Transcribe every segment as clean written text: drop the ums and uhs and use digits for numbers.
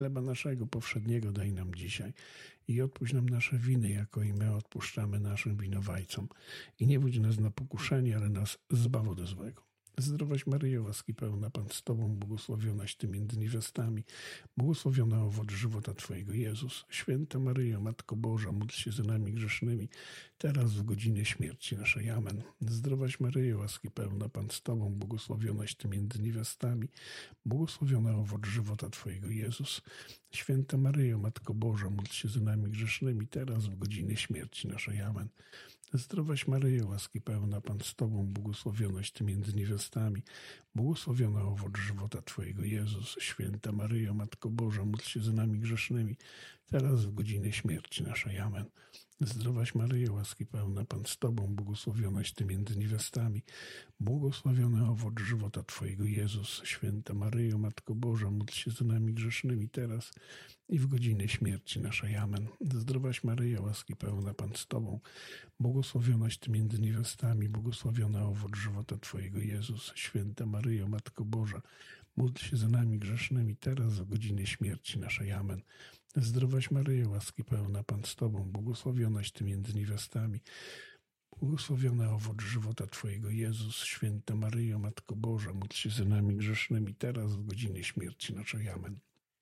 Chleba naszego powszedniego daj nam dzisiaj i odpuść nam nasze winy, jako i my odpuszczamy naszym winowajcom. I nie wódź nas na pokuszenie, ale nas zbaw ode złego. Zdrowaś Maryjo, łaski pełna, Pan z Tobą, błogosławionaś Ty między niewiastami, błogosławiona owoc żywota Twojego, Jezus. Święta Maryjo, Matko Boża, módl się za nami grzesznymi, teraz w godzinie śmierci naszej. Amen. Zdrowaś Maryjo, łaski pełna, Pan z Tobą, błogosławionaś Ty między niewiastami, błogosławiona owoc żywota Twojego, Jezus. Święta Maryjo, Matko Boża, módl się za nami grzesznymi, teraz w godzinie śmierci naszej. Amen. Zdrowaś Maryjo, łaski pełna, Pan z Tobą, błogosławionaś Ty między niewiastami, błogosławiona owoc żywota Twojego, Jezus. Święta Maryjo, Matko Boża, módl się za nami grzesznymi, teraz w godzinie śmierci naszej. Amen. Zdrowaś Maryjo, łaski pełna, Pan z Tobą, błogosławionaś Ty między niewiastami, błogosławiony owoc żywota Twojego, Jezus. Święta Maryjo, Matko Boża, módl się za nami grzesznymi, teraz i w godzinę śmierci naszej. Amen. Zdrowaś Maryjo, łaski pełna, Pan z Tobą, błogosławionaś Ty między niewiastami, błogosławiona owoc żywota Twojego, Jezus. Święta Maryjo, Matko Boża, módl się za nami grzesznymi, teraz w godzinie śmierci naszej. Amen. Zdrowaś Maryjo, łaski pełna, Pan z Tobą, błogosławionaś Ty między niewiastami, błogosławiony owoc żywota Twojego, Jezus. Święta Maryjo, Matko Boża, módl się za nami grzesznymi, teraz w godzinie śmierci naszej. Amen.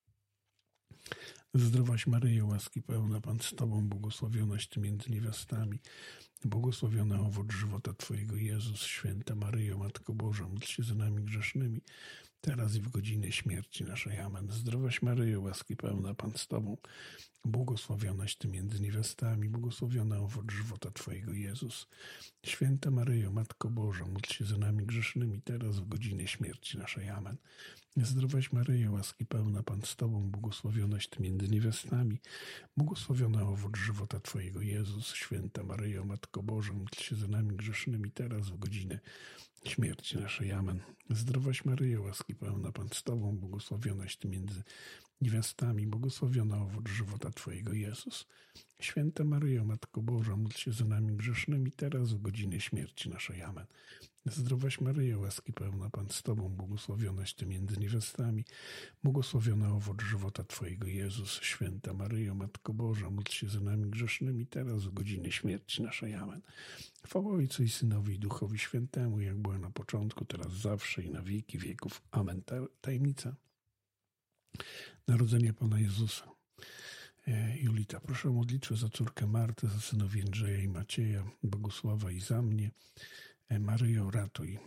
Zdrowaś Maryjo, łaski pełna, Pan z Tobą, błogosławionaś Ty między niewiastami, błogosławiony owoc żywota Twojego, Jezus. Święta Maryjo, Matko Boża, módl się za nami grzesznymi, teraz i w godzinę śmierci naszej. Amen. Zdrowaś Maryjo, łaski pełna, Pan z Tobą, błogosławionaś Ty między niewiastami, błogosławiony owoc żywota Twojego, Jezus. Święta Maryjo, Matko Boża, módl się za nami grzesznymi, teraz w godzinę śmierci naszej. Amen. Zdrowaś Maryjo, łaski pełna, Pan z Tobą, błogosławionaś Ty między niewiastami, błogosławiony owoc żywota Twojego, Jezus. Święta Maryjo, Matko Boża, módl się za nami grzesznymi, teraz w godzinę śmierci naszej. Amen. Zdrowaś Maryjo, łaski pełna, Pan z Tobą, błogosławionaś Ty między niewiastami, błogosławiona owoc żywota Twojego, Jezus. Święta Maryjo, Matko Boża, módl się za nami grzesznymi, teraz w godzinę śmierci naszej. Amen. Zdrowaś Maryjo, łaski pełna, Pan z Tobą, błogosławionaś Ty między niewiastami, błogosławiona owoc żywota Twojego, Jezus. Święta Maryjo, Matko Boża, módl się za nami grzesznymi, teraz w godzinę śmierci naszej. Amen. Chwała Ojcu i Synowi i Duchowi Świętemu, jak była na początku, teraz zawsze i na wieki wieków. Amen. Tajemnica narodzenia Pana Jezusa. Julita, proszę o modlitwę za córkę Martę, za synów Jędrzeja i Macieja, Bogusława i za mnie. Maryjo, ratuj.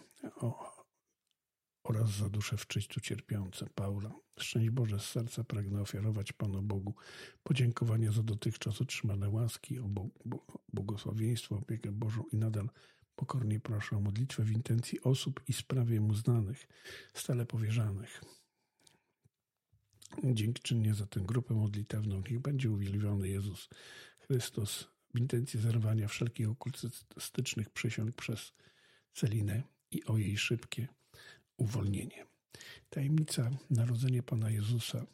Oraz za dusze w czyściu cierpiące. Paula. Szczęść Boże, z serca pragnę ofiarować Panu Bogu podziękowania za dotychczas otrzymane łaski, o błogosławieństwo, opiekę Bożą i nadal pokornie proszę o modlitwę w intencji osób i sprawie Mu znanych, stale powierzanych. Dziękczynnie za tę grupę modlitewną niech będzie uwielbiony Jezus Chrystus w intencji zerwania wszelkich okultystycznych przysiąg przez Celinę i o jej szybkie uwolnienie. Tajemnica narodzenia Pana Jezusa.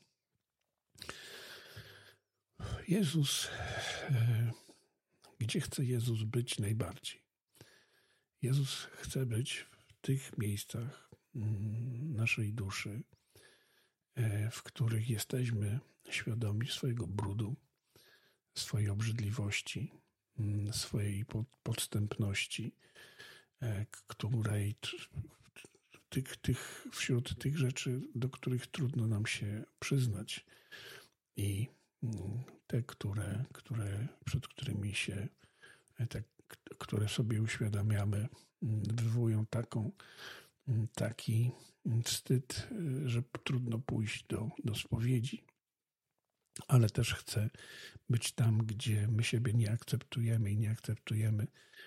Jezus, gdzie chce Jezus być najbardziej? Jezus chce być w tych miejscach naszej duszy, w których jesteśmy świadomi swojego brudu, swojej obrzydliwości, swojej podstępności, której wśród tych rzeczy, do których trudno nam się przyznać i te, przed którymi się, które sobie uświadamiamy, wywołują taki wstyd, że trudno pójść do spowiedzi, ale też chcę być tam, gdzie my siebie nie akceptujemy i nie akceptujemy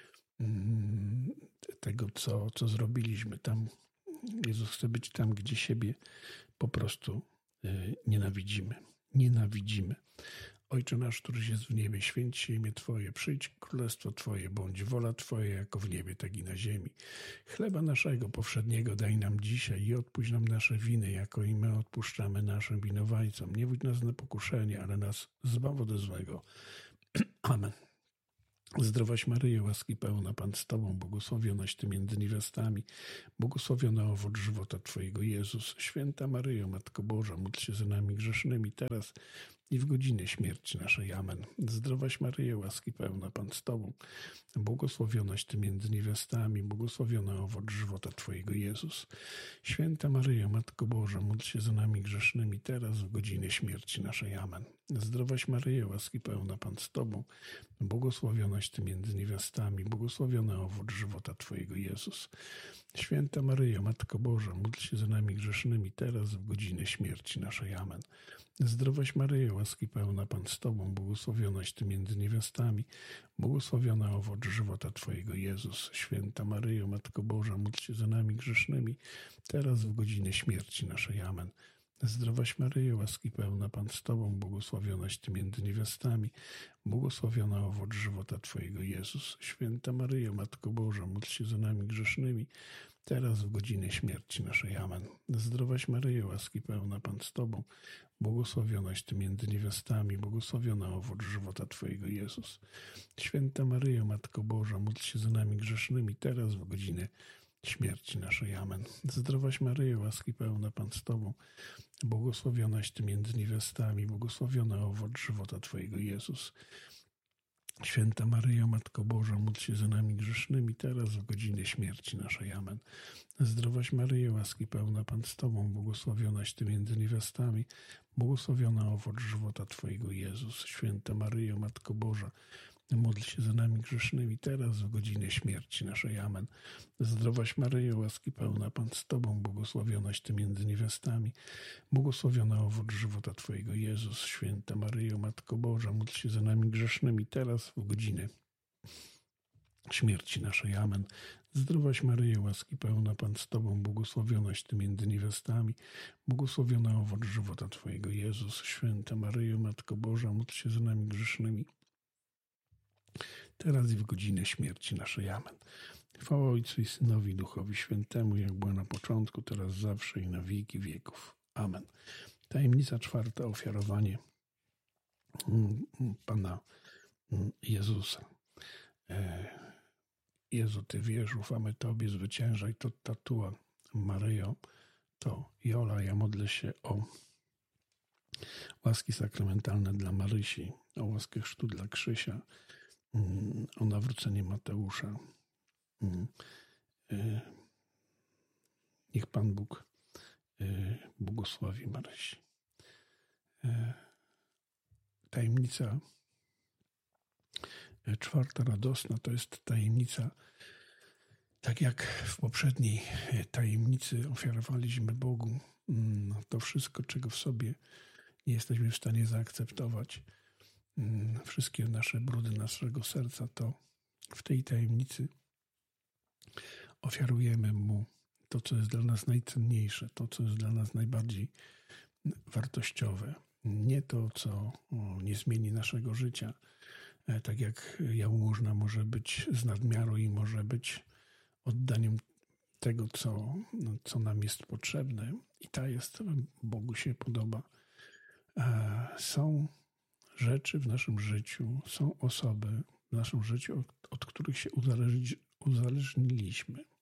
tego, co zrobiliśmy. Tam Jezus chce być tam, gdzie siebie po prostu nienawidzimy. Ojcze nasz, któryś jest w niebie, święć się imię Twoje, przyjdź królestwo Twoje, bądź wola Twoja, jako w niebie, tak i na ziemi. Chleba naszego powszedniego daj nam dzisiaj i odpuść nam nasze winy, jako i my odpuszczamy naszym winowajcom. Nie wódź nas na pokuszenie, ale nas zbaw ode złego. Amen. Zdrowaś Maryjo, łaski pełna, Pan z Tobą, błogosławionaś Ty między niewiastami, błogosławiony owoc żywota Twojego, Jezus. Święta Maryjo, Matko Boża, módl się za nami grzesznymi teraz i w godzinę śmierci naszej. Amen. Zdrowaś Maryjo, łaski pełna, Pan z Tobą, błogosławionaś Ty między niewiastami, błogosławiony owoc żywota Twojego, Jezus. Święta Maryjo, Matko Boża, módl się za nami grzesznymi teraz w godzinę śmierci naszej. Amen. Zdrowaś Maryjo, łaski pełna, Pan z Tobą, błogosławionaś Ty między niewiastami, błogosławiony owoc żywota Twojego, Jezus. Święta Maryjo, Matko Boża, módl się za nami grzesznymi teraz w godzinę śmierci naszej. Amen. Zdrowaś Maryjo, łaski pełna, Pan z Tobą, błogosławionaś Ty między niewiastami, błogosławiony owoc żywota Twojego, Jezus. Święta Maryjo, Matko Boża, módl się za nami grzesznymi, teraz w godzinę śmierci naszej. Amen. Zdrowaś Maryjo, łaski pełna, Pan z Tobą, błogosławionaś Ty między niewiastami, błogosławiony owoc żywota Twojego, Jezus. Święta Maryjo, Matko Boża, módl się za nami grzesznymi, teraz w godzinę śmierci naszej. Amen. Zdrowaś Maryjo, łaski pełna, Pan z Tobą, błogosławionaś Ty między niewiastami, błogosławiony owoc żywota Twojego, Jezus. Święta Maryjo, Matko Boża, módl się za nami grzesznymi, teraz w godzinę śmierci naszej. Amen. Zdrowaś Maryjo, łaski pełna, Pan z Tobą, błogosławionaś Ty między niewiastami, błogosławiony owoc żywota Twojego, Jezus. Święta Maryjo, Matko Boża, módl się za nami grzesznymi, teraz w godzinę śmierci naszej. Amen. Zdrowaś Maryjo, łaski pełna, Pan z Tobą, błogosławionaś Ty między niewiastami, błogosławiony owoc żywota Twojego, Jezus. Święta Maryjo, Matko Boża, módl się za nami grzesznymi, teraz w godzinę śmierci naszej. Amen. Zdrowaś Maryjo, łaski pełna, Pan z Tobą, błogosławionaś Ty między niewiastami, błogosławiony owoc żywota Twojego, Jezus. Święta Maryjo, Matko Boża, módl się za nami grzesznymi, teraz w godzinę śmierci naszej. Amen. Zdrowaś Maryjo, łaski pełna, Pan z Tobą, błogosławionaś Ty między niewiastami, błogosławiony owoc żywota Twojego, Jezus. Święta Maryjo, Matko Boża, módl się za nami grzesznymi, teraz i w godzinę śmierci naszej. Amen. Chwała Ojcu i Synowi, Duchowi Świętemu, jak była na początku, teraz zawsze i na wieki wieków. Amen. Tajemnica czwarta, ofiarowanie Pana Jezusa. Jezu, Ty wiesz, ufamy Tobie, zwyciężaj to tatua. Maryjo, to Jola, ja modlę się o łaski sakramentalne dla Marysi, o łaskę chrztu dla Krzysia, o nawrócenie Mateusza. Niech Pan Bóg błogosławi Marysi. Tajemnica czwarta, radosna, to jest tajemnica, tak jak w poprzedniej tajemnicy ofiarowaliśmy Bogu to wszystko, czego w sobie nie jesteśmy w stanie zaakceptować, wszystkie nasze brudy naszego serca, to w tej tajemnicy ofiarujemy Mu to, co jest dla nas najcenniejsze, to, co jest dla nas najbardziej wartościowe. Nie to, co nie zmieni naszego życia, tak jak jałmużna może być z nadmiaru i może być oddaniem tego, co nam jest potrzebne. I ta jest, Bogu się podoba. Są rzeczy w naszym życiu, są osoby w naszym życiu, od których się uzależniliśmy,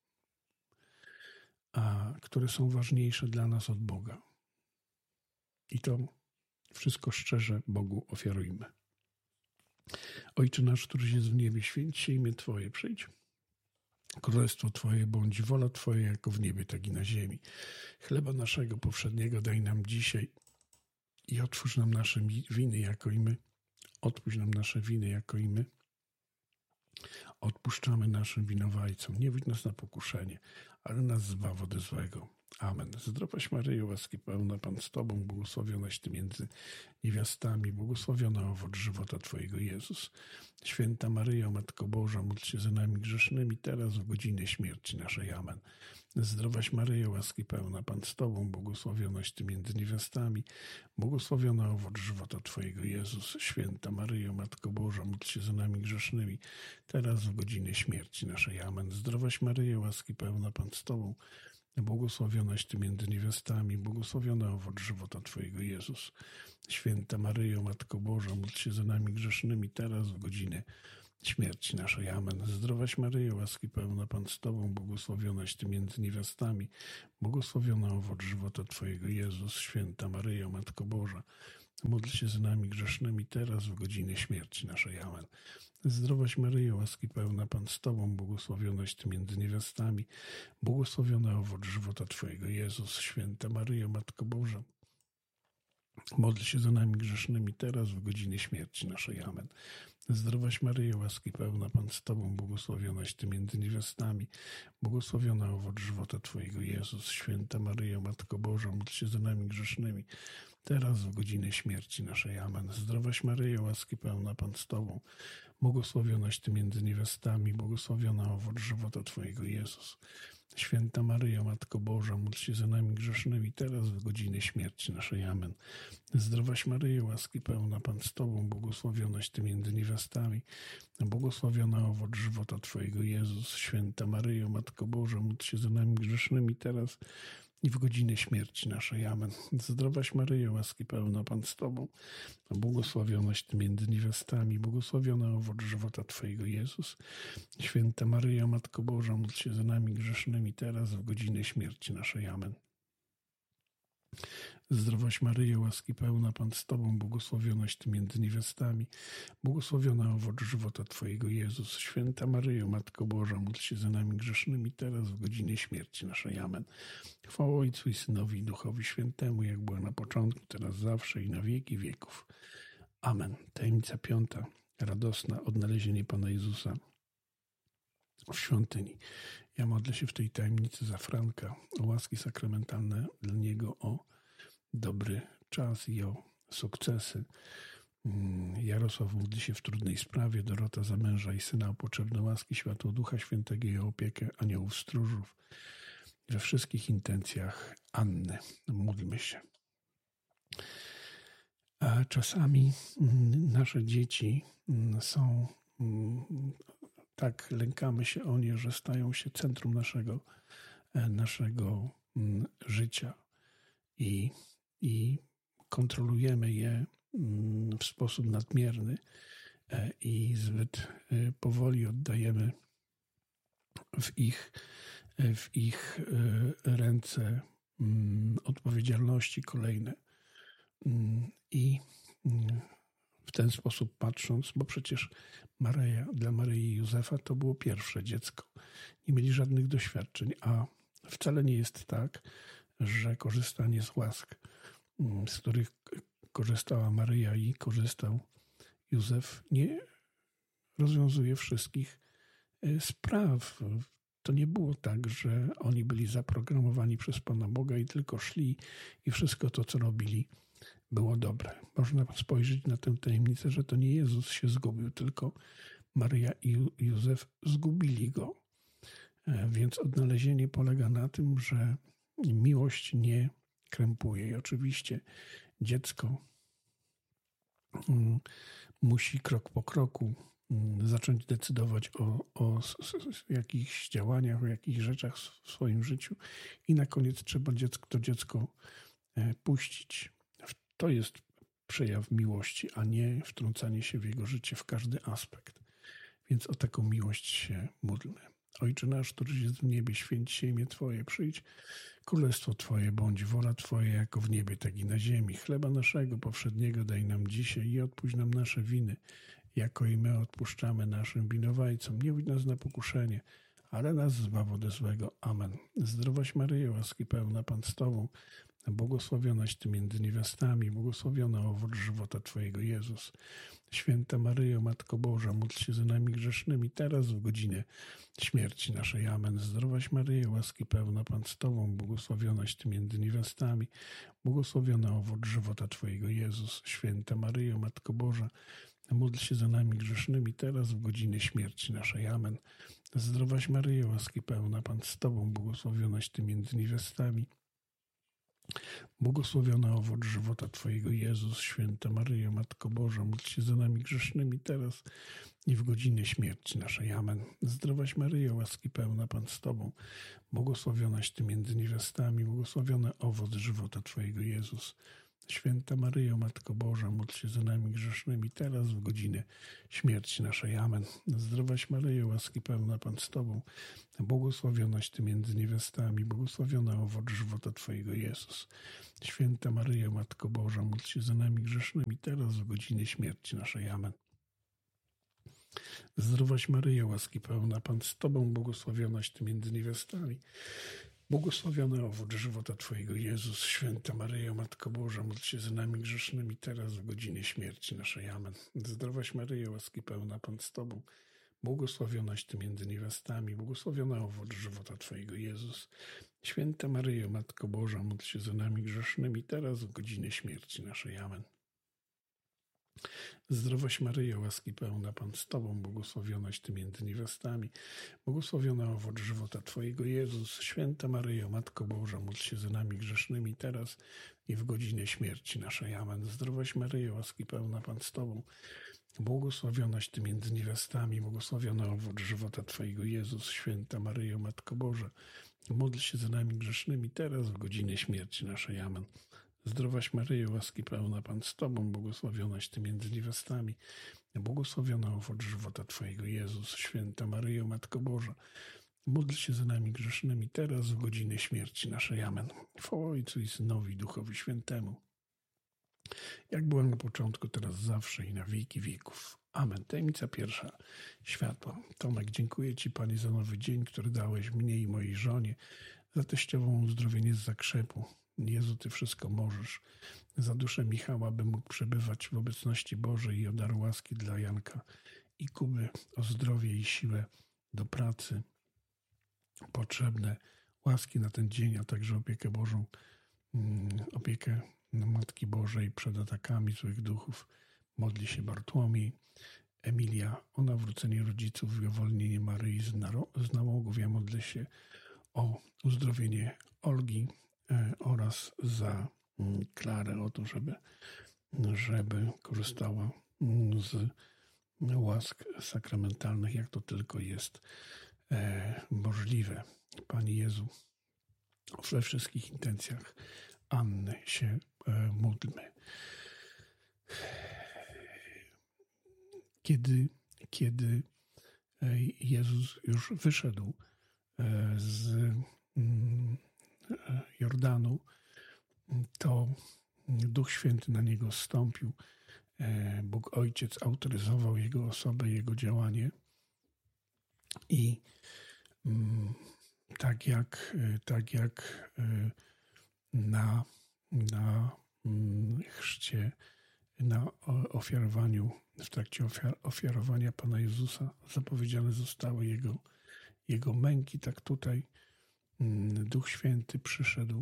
a które są ważniejsze dla nas od Boga. I to wszystko szczerze Bogu ofiarujmy. Ojcze nasz, któryś jest w niebie, święć się imię Twoje, przyjdź. Królestwo Twoje, bądź wola Twoja, jako w niebie, tak i na ziemi. Chleba naszego powszedniego daj nam dzisiaj i otwórz nam nasze winy, jako i my. Odpuść nam nasze winy, jako i my odpuszczamy naszym winowajcom. Nie wódź nas na pokuszenie, ale nas zbaw ode złego. Amen. Zdrowaś Maryjo, łaski pełna, Pan z Tobą, błogosławionaś Ty między niewiastami, błogosławiony owoc żywota Twojego, Jezus. Święta Maryjo, Matko Boża, módl się za nami grzesznymi, teraz w godzinę śmierci naszej. Amen. Zdrowaś Maryjo, łaski pełna, Pan z Tobą, błogosławionaś Ty między niewiastami, błogosławiony owoc żywota Twojego, Jezus. Święta Maryjo, Matko Boża, módl się za nami grzesznymi, teraz w godzinę śmierci naszej. Amen. Zdrowaś Maryjo, łaski pełna, Pan z Tobą, błogosławionaś Ty między niewiastami, błogosławiony owoc żywota Twojego, Jezus. Święta Maryjo, Matko Boża, módl się za nami grzesznymi, teraz w godzinę śmierci naszej. Amen. Zdrowaś Maryjo, łaski pełna, Pan z Tobą, błogosławionaś Ty między niewiastami, błogosławiona owoc żywota Twojego, Jezus. Święta Maryjo, Matko Boża, módl się za nami grzesznymi, teraz w godzinę śmierci naszej. Amen. Zdrowaś Maryjo, łaski pełna, Pan z Tobą, błogosławionaś Ty między niewiastami, błogosławiona owoc żywota Twojego, Jezus. Święta Maryjo, Matko Boża, módl się za nami grzesznymi, teraz w godzinę śmierci naszej. Amen. Zdrowaś Maryjo, łaski pełna, Pan z Tobą, błogosławionaś Ty między niewiastami, błogosławiona owoc żywota Twojego, Jezus. Święta Maryjo, Matko Boża, módl się za nami grzesznymi, teraz w godzinę śmierci naszej. Amen. Zdrowaś Maryjo, łaski pełna, Pan z Tobą, błogosławionaś Ty między niewiastami, błogosławiona owoc żywota Twojego, Jezus. Święta Maryjo, Matko Boża, módl się za nami grzesznymi, teraz w godzinę śmierci naszej. Amen. Zdrowaś Maryjo, łaski pełna, Pan z Tobą, błogosławionaś Ty między niewiastami, błogosławiona owoc żywota Twojego, Jezus. Święta Maryjo, Matko Boża, módl się za nami grzesznymi, teraz i w godzinę śmierci naszej. Amen. Zdrowaś Maryjo, łaski pełna, Pan z Tobą, błogosławionaś Ty między niewiastami, błogosławiona owoc żywota Twojego, Jezus. Święta Maryjo, Matko Boża, módl się za nami grzesznymi, teraz w godzinę śmierci naszej. Amen. Zdrowaś Maryjo, łaski pełna, Pan z Tobą, błogosławionaś Ty między niewiastami, błogosławiona owoc żywota Twojego, Jezus. Święta Maryjo, Matko Boża, módl się za nami grzesznymi, teraz w godzinie śmierci naszej. Amen. Chwała Ojcu i Synowi i Duchowi Świętemu, jak była na początku, teraz zawsze i na wieki wieków. Amen. Tajemnica piąta, radosna, odnalezienie Pana Jezusa w świątyni. Ja modlę się w tej tajemnicy za Franka o łaski sakramentalne dla niego, o dobry czas i o sukcesy. Jarosław módli się w trudnej sprawie, Dorota za męża i syna o potrzebne łaski, światło Ducha Świętego i o opiekę aniołów stróżów. We wszystkich intencjach Anny módlmy się. A czasami nasze dzieci są, tak lękamy się o nie, że stają się centrum naszego życia i kontrolujemy je w sposób nadmierny i zbyt powoli oddajemy w ich ręce odpowiedzialności kolejne. I w ten sposób patrząc, bo przecież dla Maryi i Józefa to było pierwsze dziecko. Nie mieli żadnych doświadczeń, a wcale nie jest tak, że korzystanie z łask, z których korzystała Maryja i korzystał Józef, nie rozwiązuje wszystkich spraw. To nie było tak, że oni byli zaprogramowani przez Pana Boga i tylko szli i wszystko to, co robili, było dobre. Można spojrzeć na tę tajemnicę, że to nie Jezus się zgubił, tylko Maryja i Józef zgubili Go. Więc odnalezienie polega na tym, że miłość nie krępuje. I oczywiście dziecko musi krok po kroku zacząć decydować o jakichś działaniach, o jakichś rzeczach w swoim życiu i na koniec trzeba to dziecko puścić. To jest przejaw miłości, a nie wtrącanie się w jego życie w każdy aspekt. Więc o taką miłość się módlmy. Ojcze nasz, któryś jest w niebie, święć się imię Twoje, przyjdź królestwo Twoje, bądź wola Twoja jako w niebie, tak i na ziemi. Chleba naszego powszedniego daj nam dzisiaj i odpuść nam nasze winy, jako i my odpuszczamy naszym winowajcom. Nie wódź nas na pokuszenie, ale nas zbaw ode złego. Amen. Zdrowaś Maryjo, łaski pełna, Pan z Tobą, błogosławionaś Ty między niewiastami, błogosławiona owoc żywota Twojego, Jezus. Święta Maryjo, Matko Boża, módl się za nami grzesznymi, teraz w godzinę śmierci naszej. Amen. Zdrowaś Maryjo, łaski pełna, Pan z Tobą, błogosławionaś Ty między niewiastami, błogosławiona owoc żywota Twojego, Jezus. Święta Maryjo, Matko Boża, módl się za nami grzesznymi, teraz w godzinę śmierci naszej. Amen. Zdrowaś Maryjo, łaski pełna, Pan z Tobą, błogosławionaś Ty między niewiastami, błogosławiona owoc żywota Twojego, Jezus. Święta Maryjo, Matko Boża, módl się za nami grzesznymi, teraz i w godzinę śmierci naszej. Amen. Zdrowaś Maryjo, łaski pełna, Pan z Tobą, błogosławionaś Ty między niewiastami, błogosławiony owoc żywota Twojego, Jezus. Święta Maryjo, Matko Boża, módl się za nami grzesznymi, teraz w godzinę śmierci naszej. Amen. Zdrowaś Maryjo, łaski pełna, Pan z Tobą, błogosławionaś Ty między niewiastami, błogosławiony owoc żywota Twojego, Jezus. Święta Maryjo, Matko Boża, módl się za nami grzesznymi, teraz w godzinę śmierci naszej. Amen. Zdrowaś Maryjo, łaski pełna, Pan z Tobą, błogosławionaś Ty między niewiastami, błogosławiony owoc żywota Twojego, Jezus. Święta Maryjo, Matko Boża, módl się za nami grzesznymi, teraz w godzinie śmierci naszej. Amen. Zdrowaś Maryjo, łaski pełna, Pan z Tobą, błogosławionaś Ty między niewiastami, błogosławiony owoc żywota Twojego, Jezus. Święta Maryjo, Matko Boża, módl się za nami grzesznymi, teraz w godzinę śmierci naszej. Amen. Zdrowaś Maryjo, łaski pełna, Pan z Tobą, błogosławionaś Ty między niewiastami, błogosławiony owoc żywota Twojego, Jezus. Święta Maryjo, Matko Boża, módl się za nami grzesznymi, teraz i w godzinę śmierci naszej. Amen. Zdrowaś Maryjo, łaski pełna, Pan z Tobą, błogosławionaś Ty między niewiastami, błogosławiony owoc żywota Twojego, Jezus. Święta Maryjo, Matko Boża, módl się za nami grzesznymi, teraz w godzinę śmierci naszej. Amen. Zdrowaś Maryjo, łaski pełna, Pan z Tobą, błogosławionaś Ty między niewiastami, błogosławiony owoc żywota Twojego, Jezus. Święta Maryjo, Matko Boża, módl się za nami grzesznymi, teraz w godzinę śmierci naszej. Amen. Chwała Ojcu i Synowi, i Duchowi Świętemu, jak była na początku, teraz zawsze i na wieki wieków. Amen. Tajemnica pierwsza. Światło. Tomek, dziękuję Ci, Panie, za nowy dzień, który dałeś mnie i mojej żonie, za teściową uzdrowienie z zakrzepu. Jezu, Ty wszystko możesz. Za duszę Michała, by mógł przebywać w obecności Bożej i o dar łaski dla Janka i Kuby, o zdrowie i siłę do pracy potrzebne, łaski na ten dzień, a także opiekę Bożą, opiekę Matki Bożej przed atakami złych duchów. Modli się Bartłomiej. Emilia, o nawrócenie rodziców i uwolnienie Maryi z nałogów. Ja modlę się o uzdrowienie Olgi oraz za Klarę, o to, żeby korzystała z łask sakramentalnych, jak to tylko jest możliwe. Panie Jezu, we wszystkich intencjach Anny się módlmy. Kiedy Jezus już wyszedł z Jordanu, to Duch Święty na Niego zstąpił. Bóg Ojciec autoryzował Jego osobę, Jego działanie i tak jak na chrzcie, na ofiarowaniu, w trakcie ofiarowania Pana Jezusa zapowiedziane zostały Jego męki, tak tutaj Duch Święty przyszedł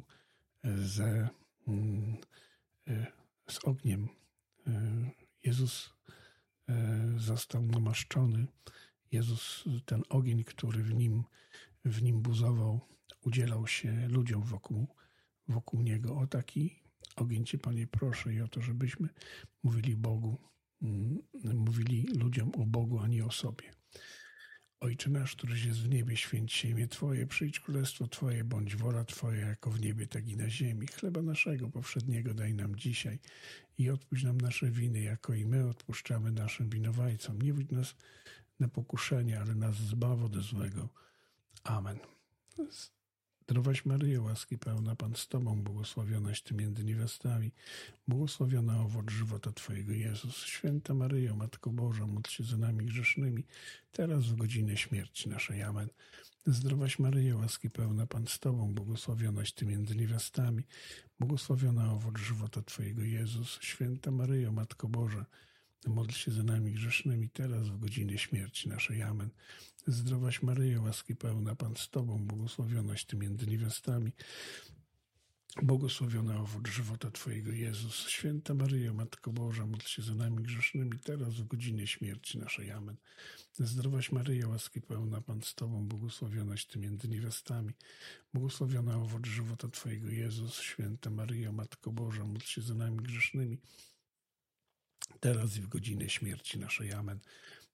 z ogniem. Jezus został namaszczony. Jezus, ten ogień, który w nim buzował, udzielał się ludziom wokół Niego. O taki ogień Cię, Panie, proszę i o to, żebyśmy mówili ludziom o Bogu, a nie o sobie. Ojcze nasz, któryś jest w niebie, święć się imię Twoje, przyjdź królestwo Twoje, bądź wola Twoja, jako w niebie, tak i na ziemi. Chleba naszego powszedniego daj nam dzisiaj i odpuść nam nasze winy, jako i my odpuszczamy naszym winowajcom. Nie wódź nas na pokuszenie, ale nas zbaw ode złego. Amen. Zdrowaś Maryjo, łaski pełna, Pan z Tobą, błogosławionaś Ty między niewiastami, błogosławiona owoc żywota Twojego, Jezus. Święta Maryjo, Matko Boża, módl się za nami grzesznymi, teraz w godzinę śmierci naszej. Amen. Zdrowaś Maryjo, łaski pełna, Pan z Tobą, błogosławionaś Ty między niewiastami, błogosławiona owoc żywota Twojego, Jezus. Święta Maryjo, Matko Boża, módl się za nami grzesznymi, teraz w godzinę śmierci naszej. Amen. Zdrowaś Maryjo, łaski pełna, Pan z Tobą, błogosławionaś Ty między niewiastami, błogosławiona owoc żywota Twojego, Jezus. Święta Maryjo, Matko Boża, módl się za nami grzesznymi, teraz w godzinę śmierci naszej. Amen. Zdrowaś Maryjo, łaski pełna, Pan z Tobą, błogosławionaś Ty między niewiastami, błogosławiona owoc żywota Twojego, Jezus. Święta Maryjo, Matko Boża, módl się za nami grzesznymi, teraz i w godzinę śmierci naszej. Amen.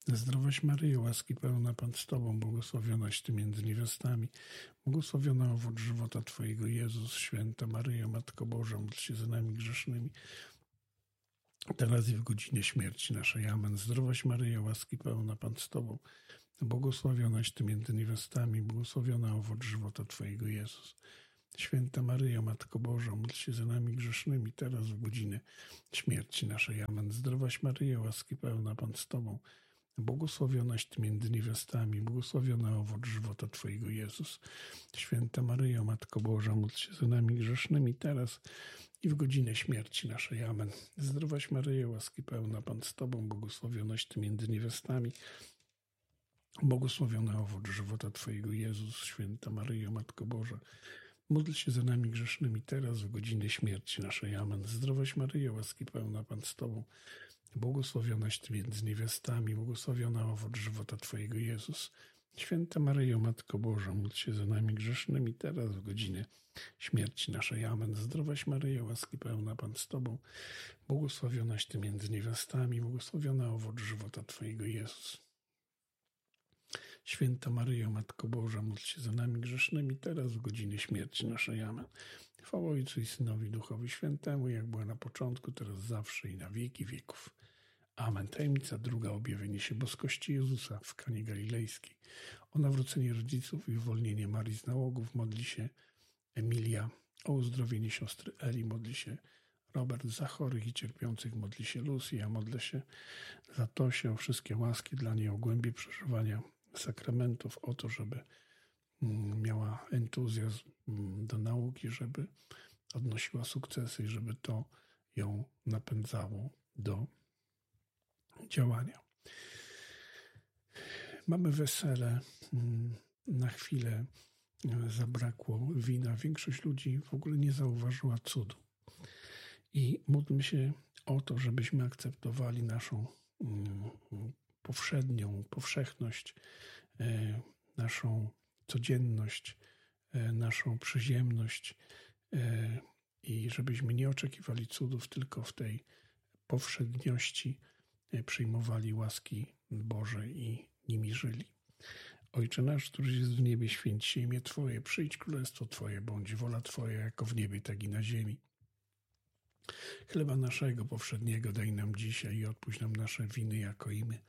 Zdrowaś Maryjo, łaski pełna Pan z Tobą, błogosławionaś Ty między niewiastami, błogosławiony owoc żywota Twojego, Jezus. Święta Maryjo, Matko Boża, módl się za nami grzesznymi, teraz i w godzinie śmierci naszej. Amen. Zdrowaś Maryjo, łaski pełna Pan z Tobą, błogosławionaś Ty między niewiastami, błogosławiona owoc żywota Twojego, Jezus. Święta Maryjo, Matko Boża, módl się za nami grzesznymi, teraz w godzinę śmierci naszej. Amen. Zdrowaś Maryjo, łaski pełna Pan z Tobą, błogosławionaś Ty między niewiastami, błogosławiona owoc żywota Twojego, Jezus. Święta Maryjo, Matko Boża, módl się za nami grzesznymi, teraz i w godzinę śmierci naszej. Amen. Zdrowaś Maryjo, łaski pełna Pan z Tobą, błogosławionaś Ty między niewiastami, błogosławiona owoc żywota Twojego, Jezus. Święta Maryjo, Matko Boża, módl się za nami grzesznymi, teraz w godzinę śmierci naszej. Amen. Zdrowaś Maryjo, łaski pełna Pan z Tobą, błogosławionaś Ty między niewiastami, błogosławiona owoc żywota Twojego, Jezus. Święta Maryjo, Matko Boża, módl się za nami grzesznymi, teraz w godzinę śmierci naszej. Amen. Zdrowaś Maryjo, łaski pełna Pan z Tobą, błogosławionaś Ty między niewiastami, błogosławiona owoc żywota Twojego, Jezus. Święta Maryjo, Matko Boża, módl się za nami grzesznymi, teraz w godzinie śmierci naszej. Amen. Chwała Ojcu i Synowi, Duchowi Świętemu, jak była na początku, teraz zawsze i na wieki wieków. Amen. Tajemnica druga, objawienie się boskości Jezusa w Kanie Galilejskiej. O nawrócenie rodziców i uwolnienie Marii z nałogów modli się Emilia. O uzdrowienie siostry Eli modli się Robert. Za chorych i cierpiących modli się Lucy. Ja modlę się za Tosię, o wszystkie łaski dla niej, o głębie przeżywania sakramentów, o to, żeby miała entuzjazm do nauki, żeby odnosiła sukcesy i żeby to ją napędzało do działania. Mamy wesele. Na chwilę zabrakło wina. Większość ludzi w ogóle nie zauważyła cudu. I módlmy się o to, żebyśmy akceptowali naszą powszednią powszechność, naszą codzienność, naszą przyziemność i żebyśmy nie oczekiwali cudów, tylko w tej powszedniości przyjmowali łaski Boże i nimi żyli. Ojcze nasz, któryś jest w niebie, święć się imię Twoje, przyjdź królestwo Twoje, bądź wola Twoja, jako w niebie, tak i na ziemi. Chleba naszego powszedniego daj nam dzisiaj i odpuść nam nasze winy, jako i my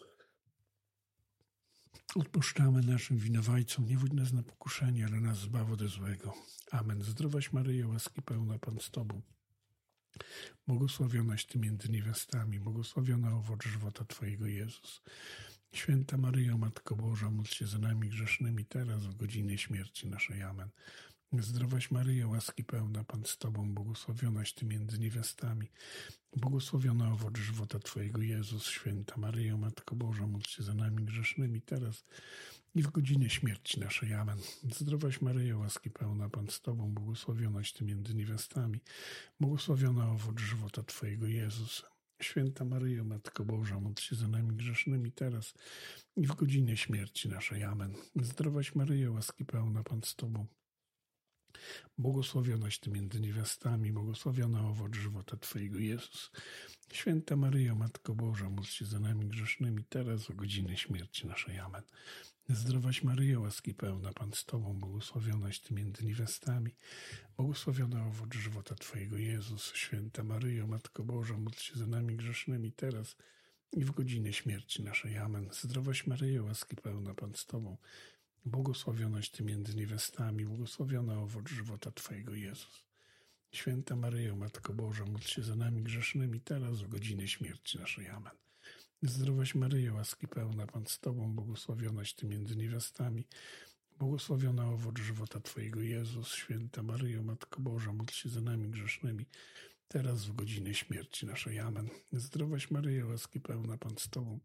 odpuszczamy naszym winowajcom. Nie wódź nas na pokuszenie, ale nas zbaw ode złego. Amen. Zdrowaś Maryjo, łaski pełna Pan z Tobą, błogosławionaś Ty między niewiastami, błogosławiona owoc żywota Twojego, Jezus. Święta Maryjo, Matko Boża, módl się za nami grzesznymi, teraz w godzinie śmierci naszej. Amen. Zdrowaś Maryjo, łaski pełna Pan z Tobą, błogosławionaś Ty między niewiastami, błogosławiona owoc żywota Twojego, Jezus. Święta Maryjo, Matko Boża, módl się za nami grzesznymi, teraz i w godzinie śmierci naszej. Amen. Zdrowaś Maryjo, łaski pełna Pan z Tobą, błogosławionaś Ty między niewiastami, błogosławiona owoc żywota Twojego, Jezus. Święta Maryjo, Matko Boża, módl się za nami grzesznymi, teraz i w godzinie śmierci naszej. Amen. Zdrowaś Maryjo, łaski pełna Pan z Tobą, błogosławionaś Ty między niewiastami, błogosławiona owoc żywota Twojego, Jezus. Święta Maryjo, Matko Boża, módl się za nami grzesznymi, teraz w godzinę śmierci naszej. Amen. Zdrowaś Maryjo, łaski pełna Pan z Tobą, błogosławionaś Ty między niewiastami, błogosławiona owoc żywota Twojego, Jezus. Święta Maryjo, Matko Boża, módl się za nami grzesznymi, teraz i w godzinę śmierci naszej. Amen. Zdrowaś Maryjo, łaski pełna Pan z Tobą, błogosławionaś Ty między niewiastami, błogosławiona owoc żywota Twojego, Jezus. Święta Maryjo, Matko Boża, módl się za nami grzesznymi, teraz w godzinę śmierci naszej. Amen. Zdrowaś Maryjo, łaski pełna Pan z Tobą, błogosławionaś Ty między niewiastami, błogosławiona owoc żywota Twojego, Jezus. Święta Maryjo, Matko Boża, módl się za nami grzesznymi, teraz w godzinę śmierci naszej. Amen. Zdrowaś Maryjo, łaski pełna Pan z Tobą,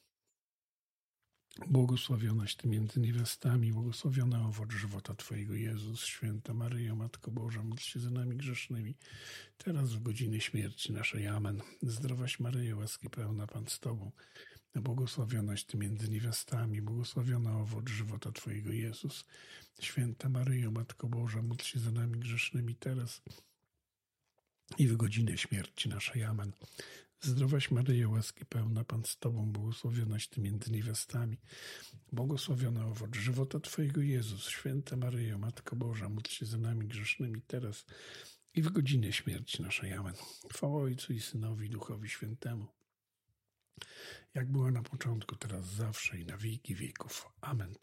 błogosławionaś Ty między niewiastami, błogosławiona owoc żywota Twojego, Jezus. Święta Maryjo, Matko Boża, módl się za nami grzesznymi, teraz w godzinę śmierci naszej. Amen. Zdrowaś Maryjo, łaski pełna Pan z Tobą, błogosławionaś Ty między niewiastami, błogosławiona owoc żywota Twojego, Jezus. Święta Maryjo, Matko Boża, módl się za nami grzesznymi, teraz i w godzinę śmierci naszej. Amen. Zdrowaś Maryjo, łaski pełna, Pan z Tobą, błogosławionaś Ty między niewiastami. Błogosławiony owoc żywota Twojego, Jezus. Święta Maryjo, Matko Boża, módl się za nami grzesznymi teraz i w godzinę śmierci naszej. Amen. Chwała Ojcu i Synowi, i Duchowi Świętemu. Jak była na początku, teraz zawsze i na wieki wieków. Amen.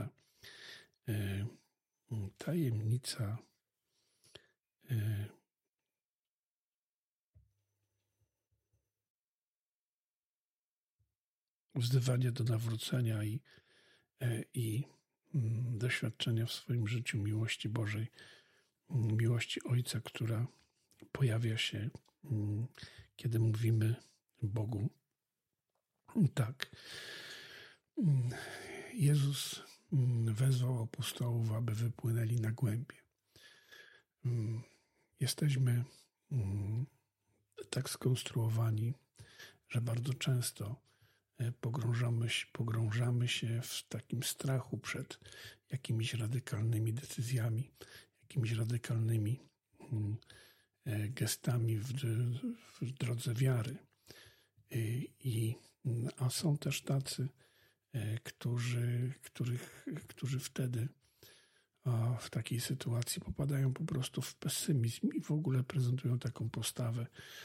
Tajemnica wzywania do nawrócenia i doświadczenia w swoim życiu miłości Bożej, miłości Ojca, która pojawia się, kiedy mówimy Bogu tak. Jezus wezwał apostołów, aby wypłynęli na głębie. Jesteśmy tak skonstruowani, że bardzo często pogrążamy się w takim strachu przed jakimiś radykalnymi decyzjami, jakimiś radykalnymi gestami w drodze wiary. A są też tacy, którzy wtedy w takiej sytuacji popadają po prostu w pesymizm i w ogóle prezentują taką postawę,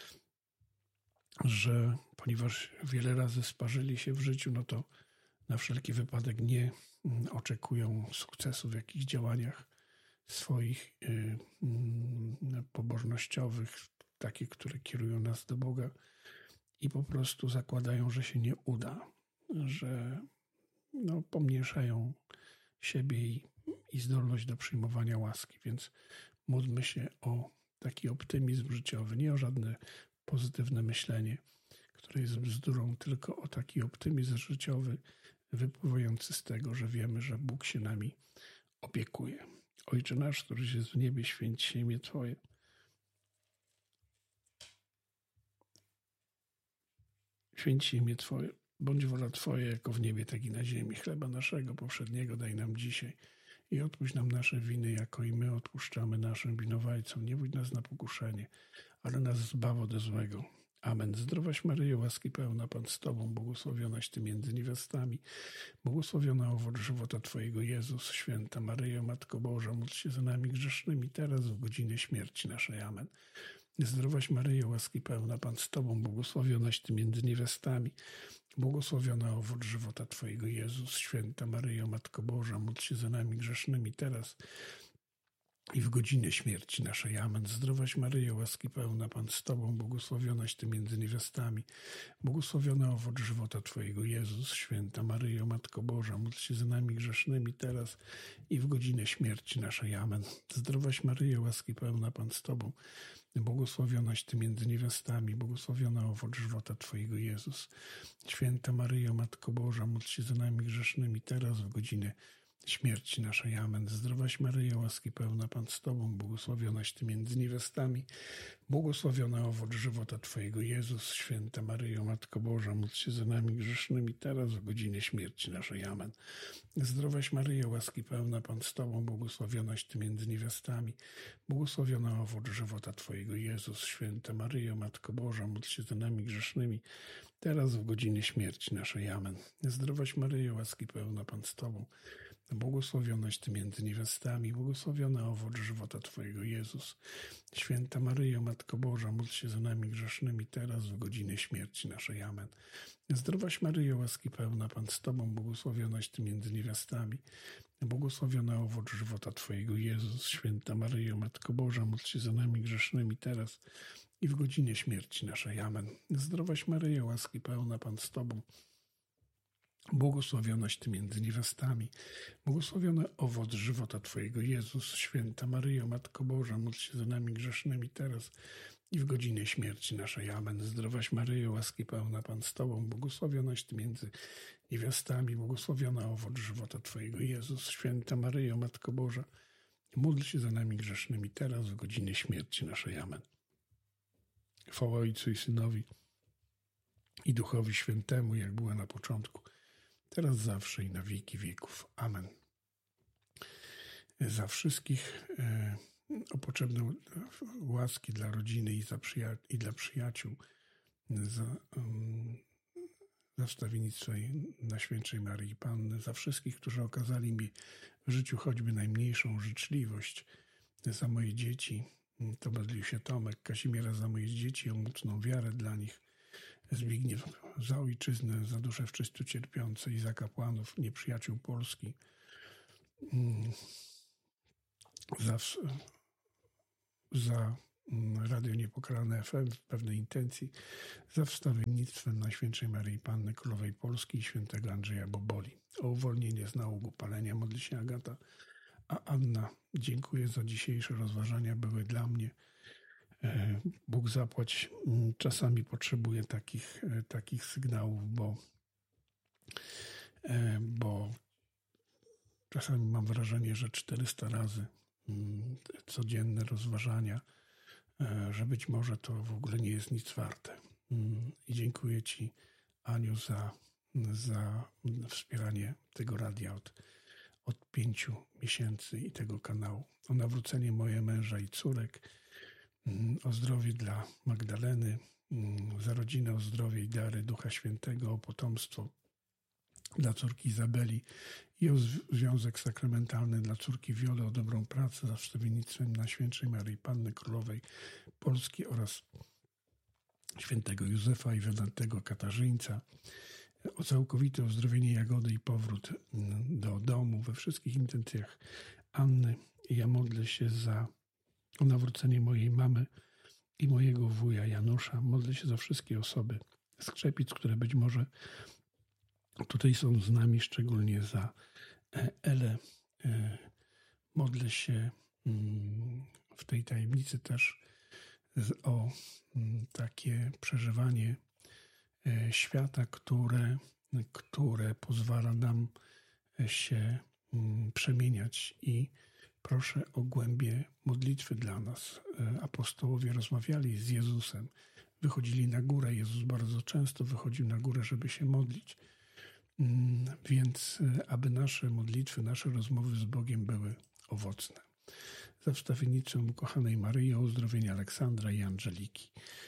że ponieważ wiele razy sparzyli się w życiu, no to na wszelki wypadek nie oczekują sukcesu w jakichś działaniach swoich pobożnościowych, takie, które kierują nas do Boga, i po prostu zakładają, że się nie uda, że pomniejszają siebie i zdolność do przyjmowania łaski. Więc módlmy się o taki optymizm życiowy, nie o żadne pozytywne myślenie, które jest bzdurą, tylko o taki optymizm życiowy wypływający z tego, że wiemy, że Bóg się nami opiekuje. Ojcze nasz, któryś jest w niebie, święć się imię Twoje. Święć się imię Twoje. Bądź wola Twoja, jako w niebie, tak i na ziemi. Chleba naszego powszedniego daj nam dzisiaj i odpuść nam nasze winy, jako i my odpuszczamy naszym winowajcom. Nie wódź nas na pokuszenie, ale nas zbaw ode złego. Amen. Zdrowaś Maryjo, łaski pełna, Pan z Tobą, błogosławionaś Ty między niewiastami, błogosławiona owoc żywota Twojego, Jezus. Święta Maryjo, Matko Boża, módl się za nami grzesznymi, teraz w godzinę śmierci naszej. Amen. Zdrowaś Maryjo, łaski pełna, Pan z Tobą, błogosławionaś Ty między niewiastami, błogosławiona owoc żywota Twojego, Jezus. Święta Maryjo, Matko Boża, módl się za nami grzesznymi teraz i w godzinę śmierci naszej. Amen. Zdrowaś Maryjo, łaski pełna, Pan z Tobą, błogosławionaś Ty między niewiastami, błogosławiona owoc żywota Twojego, Jezus. Święta Maryjo, Matko Boża, módl się za nami grzesznymi teraz i w godzinę śmierci naszej. Amen. Zdrowaś Maryjo, łaski pełna, Pan z Tobą, błogosławionaś Ty między niewiastami, błogosławiona owoc żywota Twojego, Jezus. Święta Maryjo, Matko Boża, módl się za nami grzesznymi teraz w godzinę śmierci naszej. Amen. Zdrowaś Maryjo, łaski pełna, Pan z Tobą, błogosławionaś Ty między niewiastami, błogosławiona owoc żywota Twojego, Jezus. Święta Maryjo, Matko Boża, módl się za nami grzesznymi teraz w godzinę śmierci naszej. Amen. Zdrowaś Maryjo, łaski pełna, Pan z Tobą, błogosławionaś Ty między niewiastami, błogosławiona owoc żywota Twojego, Jezus. Święta Maryjo, Matko Boża, módl się za nami grzesznymi teraz w godzinę śmierci naszej. Amen. Zdrowaś Maryjo, łaski pełna, Pan z Tobą, błogosławionaś Ty między niewiastami, błogosławiona owoc żywota Twojego, Jezus. Święta Maryjo, Matko Boża, módl się za nami grzesznymi teraz w godzinę śmierci naszej. Amen. Zdrowaś Maryjo, łaski pełna, Pan z Tobą, błogosławionaś Ty między niewiastami, błogosławiona owoc żywota Twojego, Jezus. Święta Maryjo, Matko Boża, módl się za nami grzesznymi teraz i w godzinę śmierci naszej. Amen. Zdrowaś Maryjo, łaski pełna, Pan z Tobą, błogosławionaś Ty między niewiastami, błogosławiony owoc żywota Twojego, Jezus. Święta Maryjo, Matko Boża, módl się za nami grzesznymi teraz i w godzinę śmierci naszej. Amen. Zdrowaś Maryjo, łaski pełna, Pan z Tobą, błogosławionaś Ty między niewiastami, błogosławiona owoc żywota Twojego, Jezus. Święta Maryjo, Matko Boża, módl się za nami grzesznymi teraz w godzinę śmierci naszej. Amen. Chwała Ojcu i Synowi i Duchowi Świętemu, jak była na początku, teraz zawsze i na wieki wieków. Amen. Za wszystkich o potrzebne łaski dla rodziny i dla przyjaciół za wstawiennictwo Najświętszej Maryi Panny, za wszystkich, którzy okazali mi w życiu choćby najmniejszą życzliwość, za moje dzieci. To modlił się Tomek, Kazimiera za moje dzieci, o mocną wiarę dla nich, Zbigniew za ojczyznę, za dusze wszyscy cierpiące i za kapłanów, nieprzyjaciół Polski, za Radio Niepokalane FM w pewnej intencji, za wstawiennictwem Najświętszej Maryi Panny, Królowej Polski i świętego Andrzeja Boboli. O uwolnienie z nałogu palenia modli się Agata. A Anna, dziękuję za dzisiejsze rozważania, były dla mnie. Bóg zapłać, czasami potrzebuję takich sygnałów, bo czasami mam wrażenie, że 400 razy codzienne rozważania, że być może to w ogóle nie jest nic warte. I dziękuję Ci, Aniu, za wspieranie tego radia od 5 miesięcy i tego kanału. O nawrócenie moje męża i córek, o zdrowie dla Magdaleny, za rodzinę, o zdrowie i dary Ducha Świętego, o potomstwo dla córki Izabeli i o związek sakramentalny dla córki Wiole, o dobrą pracę za wstawiennictwem Najświętszej Maryi Panny Królowej Polski oraz świętego Józefa i Wiodantego Katarzyńca, o całkowite uzdrowienie Jagody i powrót do domu we wszystkich intencjach Anny. Ja modlę się o nawrócenie mojej mamy i mojego wuja Janusza. Modlę się za wszystkie osoby z Krzepic, które być może tutaj są z nami, szczególnie za Elę. Modlę się w tej tajemnicy też o takie przeżywanie świata, które pozwala nam się przemieniać, i proszę o głębię modlitwy dla nas. Apostołowie rozmawiali z Jezusem, wychodzili na górę. Jezus bardzo często wychodził na górę, żeby się modlić. Więc aby nasze modlitwy, nasze rozmowy z Bogiem były owocne. Za wstawiennictwem ukochanej Maryi, o uzdrowienie Aleksandra i Angeliki.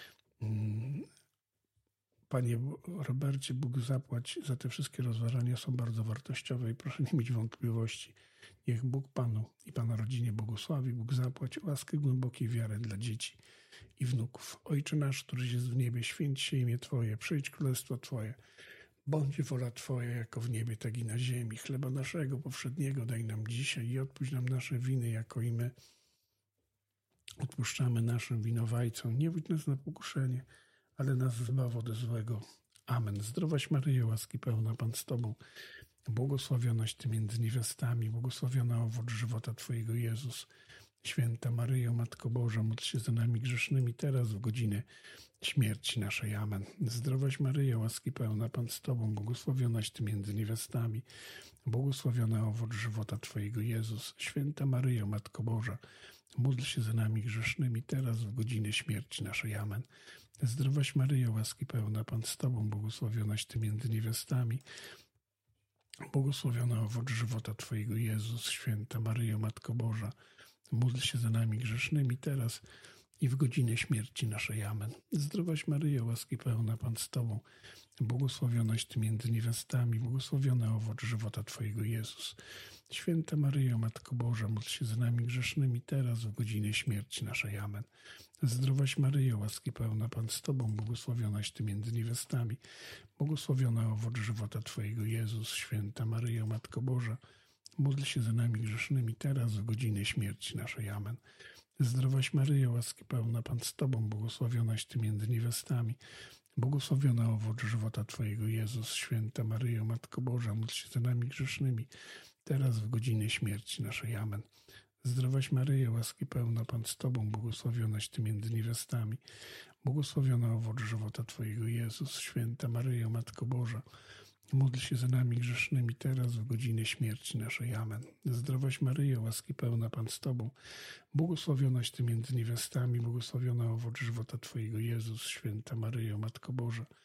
Panie Robercie, Bóg zapłać za te wszystkie rozważania, są bardzo wartościowe i proszę nie mieć wątpliwości. Niech Bóg Panu i Pana rodzinie błogosławi. Bóg zapłać łaskę głębokiej wiary dla dzieci i wnuków. Ojcze nasz, któryś jest w niebie, święć się imię Twoje, przyjdź królestwo Twoje. Bądź wola Twoja, jako w niebie, tak i na ziemi. Chleba naszego powszedniego daj nam dzisiaj i odpuść nam nasze winy, jako i my odpuszczamy naszym winowajcom. Nie wódź nas na pokuszenie, ale nas zbaw ode złego. Amen. Zdrowaś Maryjo, łaski pełna, Pan z Tobą. Błogosławionaś Ty między niewiastami, błogosławiona owoc żywota Twojego, Jezus. Święta Maryjo, Matko Boża, módl się za nami grzesznymi, teraz w godzinę śmierci naszej. Amen. Zdrowaś Maryjo, łaski pełna, Pan z Tobą, błogosławionaś Ty między niewiastami, błogosławiona owoc żywota Twojego, Jezus. Święta Maryjo, Matko Boża, módl się za nami grzesznymi, teraz w godzinę śmierci naszej. Amen. Zdrowaś Maryjo, łaski pełna, Pan z Tobą, błogosławionaś Ty między niewiastami, błogosławiona owoc żywota Twojego, Jezus. Święta Maryjo, Matko Boża, módl się za nami grzesznymi, teraz i w godzinę śmierci naszej. Amen. Zdrowaś Maryjo, łaski pełna, Pan z Tobą, błogosławionaś Ty między niewiastami, błogosławiona owoc żywota Twojego, Jezus. Święta Maryjo, Matko Boża, módl się za nami grzesznymi, teraz w godzinę śmierci naszej. Amen. Zdrowaś Maryjo, łaski pełna, Pan z Tobą, błogosławionaś Ty między niewiastami, błogosławiona owoc żywota Twojego, Jezus. Święta Maryjo, Matko Boża, módl się za nami grzesznymi, teraz w godzinę śmierci naszej. Amen. Zdrowaś Maryjo, łaski pełna, Pan z Tobą, błogosławionaś Ty między niewiastami, błogosławiona owoc żywota Twojego, Jezus. Święta Maryjo, Matko Boża, módl się za nami grzesznymi, teraz w godzinę śmierci naszej. Amen. Zdrowaś Maryjo, łaski pełna, Pan z Tobą, błogosławionaś Ty między niewiastami, błogosławiona owoc żywota Twojego, Jezus. Święta Maryjo, Matko Boża, módl się za nami grzesznymi, teraz w godzinę śmierci naszej. Amen. Zdrowaś Maryjo, łaski pełna, Pan z Tobą, błogosławionaś Ty między niewiastami, błogosławiona owoc żywota Twojego, Jezus. Święta Maryjo, Matko Boża,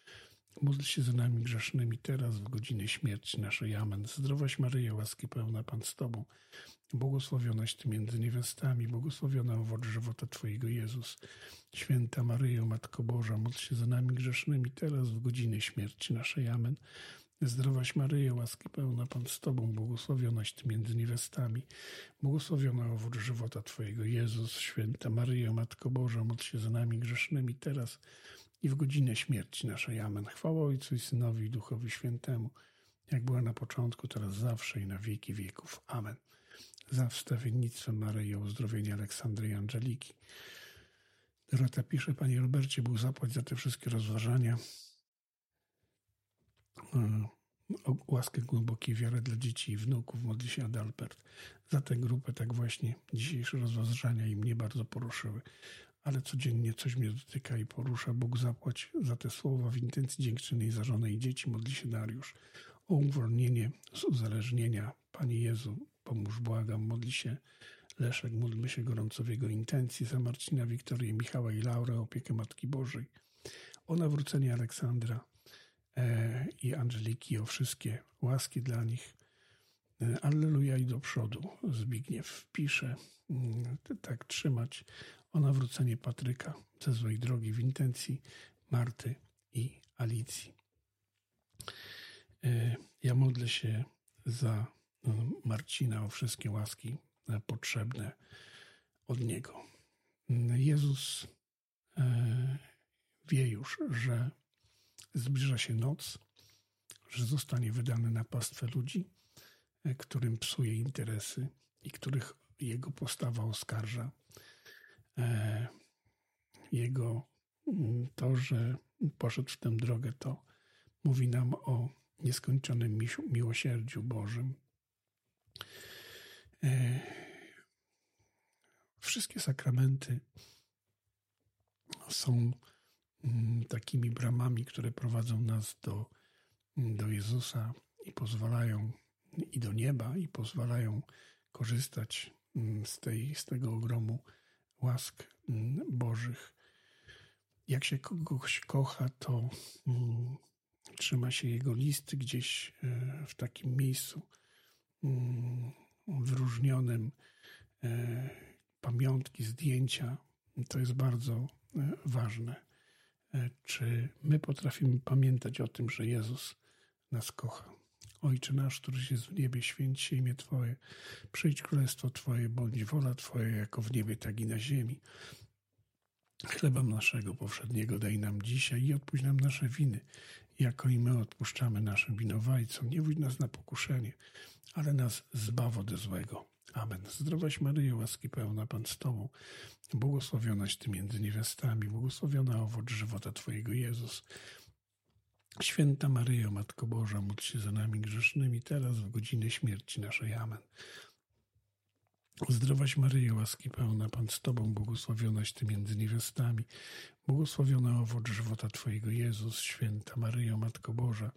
Módl się za nami grzesznymi teraz, w godzinę śmierci naszej. Amen. Zdrowaś Maryjo, łaski pełna, Pan z Tobą, błogosławionaś Ty między niewiastami, błogosławiony owoc żywota Twojego, Jezus. Święta Maryjo, Matko Boża, módl się za nami grzesznymi teraz, w godzinę śmierci naszej. Amen. Zdrowaś Maryjo, łaski pełna, Pan z Tobą, błogosławionaś Ty między niewiastami, błogosławiony owoc żywota Twojego, Jezus. Święta Maryjo, Matko Boża, módl się za nami grzesznymi teraz i w godzinę śmierci naszej. Amen. Chwała Ojcu i Synowi i Duchowi Świętemu, jak była na początku, teraz zawsze i na wieki wieków. Amen. Za wstawiennictwem Maryi o uzdrowienie Aleksandry i Angeliki. Dorota pisze: Panie Robercie, Bóg zapłać za te wszystkie rozważania. O łaskę głębokiej wiary dla dzieci i wnuków. Modli się Adalbert. Za tę grupę tak właśnie dzisiejsze rozważania i mnie bardzo poruszyły. Ale codziennie coś mnie dotyka i porusza. Bóg zapłać za te słowa w intencji dziękczynnej za żonę i dzieci. Modli się Dariusz. O uwolnienie z uzależnienia. Panie Jezu, pomóż, błagam. Modli się Leszek. Módlmy się gorąco w jego intencji za Marcina, Wiktorię, Michała i Laurę, o opiekę Matki Bożej. O nawrócenie Aleksandra i Angeliki, o wszystkie łaski dla nich. Alleluja i do przodu. Zbigniew pisze, tak trzymać. O nawrócenie Patryka ze złej drogi w intencji Marty i Alicji. Ja modlę się za Marcina o wszystkie łaski potrzebne od Niego. Jezus wie już, że zbliża się noc, że zostanie wydany na pastwę ludzi, którym psuje interesy i których jego postawa oskarża. Jego to, że poszedł w tę drogę, to mówi nam o nieskończonym miłosierdziu Bożym. Wszystkie sakramenty są takimi bramami, które prowadzą nas do Jezusa i pozwalają, i do nieba, i pozwalają korzystać z tego ogromu łask Bożych. Jak się kogoś kocha, to trzyma się jego listy gdzieś w takim miejscu wyróżnionym, pamiątki, zdjęcia. To jest bardzo ważne. Czy my potrafimy pamiętać o tym, że Jezus nas kocha? Ojcze nasz, któryś jest w niebie, święć się imię Twoje. Przyjdź królestwo Twoje, bądź wola Twoja, jako w niebie, tak i na ziemi. Chleba naszego powszedniego daj nam dzisiaj i odpuść nam nasze winy, jako i my odpuszczamy naszym winowajcom. Nie wódź nas na pokuszenie, ale nas zbaw ode złego. Amen. Zdrowaś Maryjo, łaski pełna, Pan z Tobą, błogosławionaś Ty między niewiastami, błogosławiona owoc żywota Twojego, Jezus. Święta Maryjo, Matko Boża, módl się za nami grzesznymi, teraz w godzinę śmierci naszej. Amen. Zdrowaś Maryjo, łaski pełna, Pan z Tobą, błogosławionaś Ty między niewiastami, błogosławiona owoc żywota Twojego, Jezus. Święta Maryjo, Matko Boża,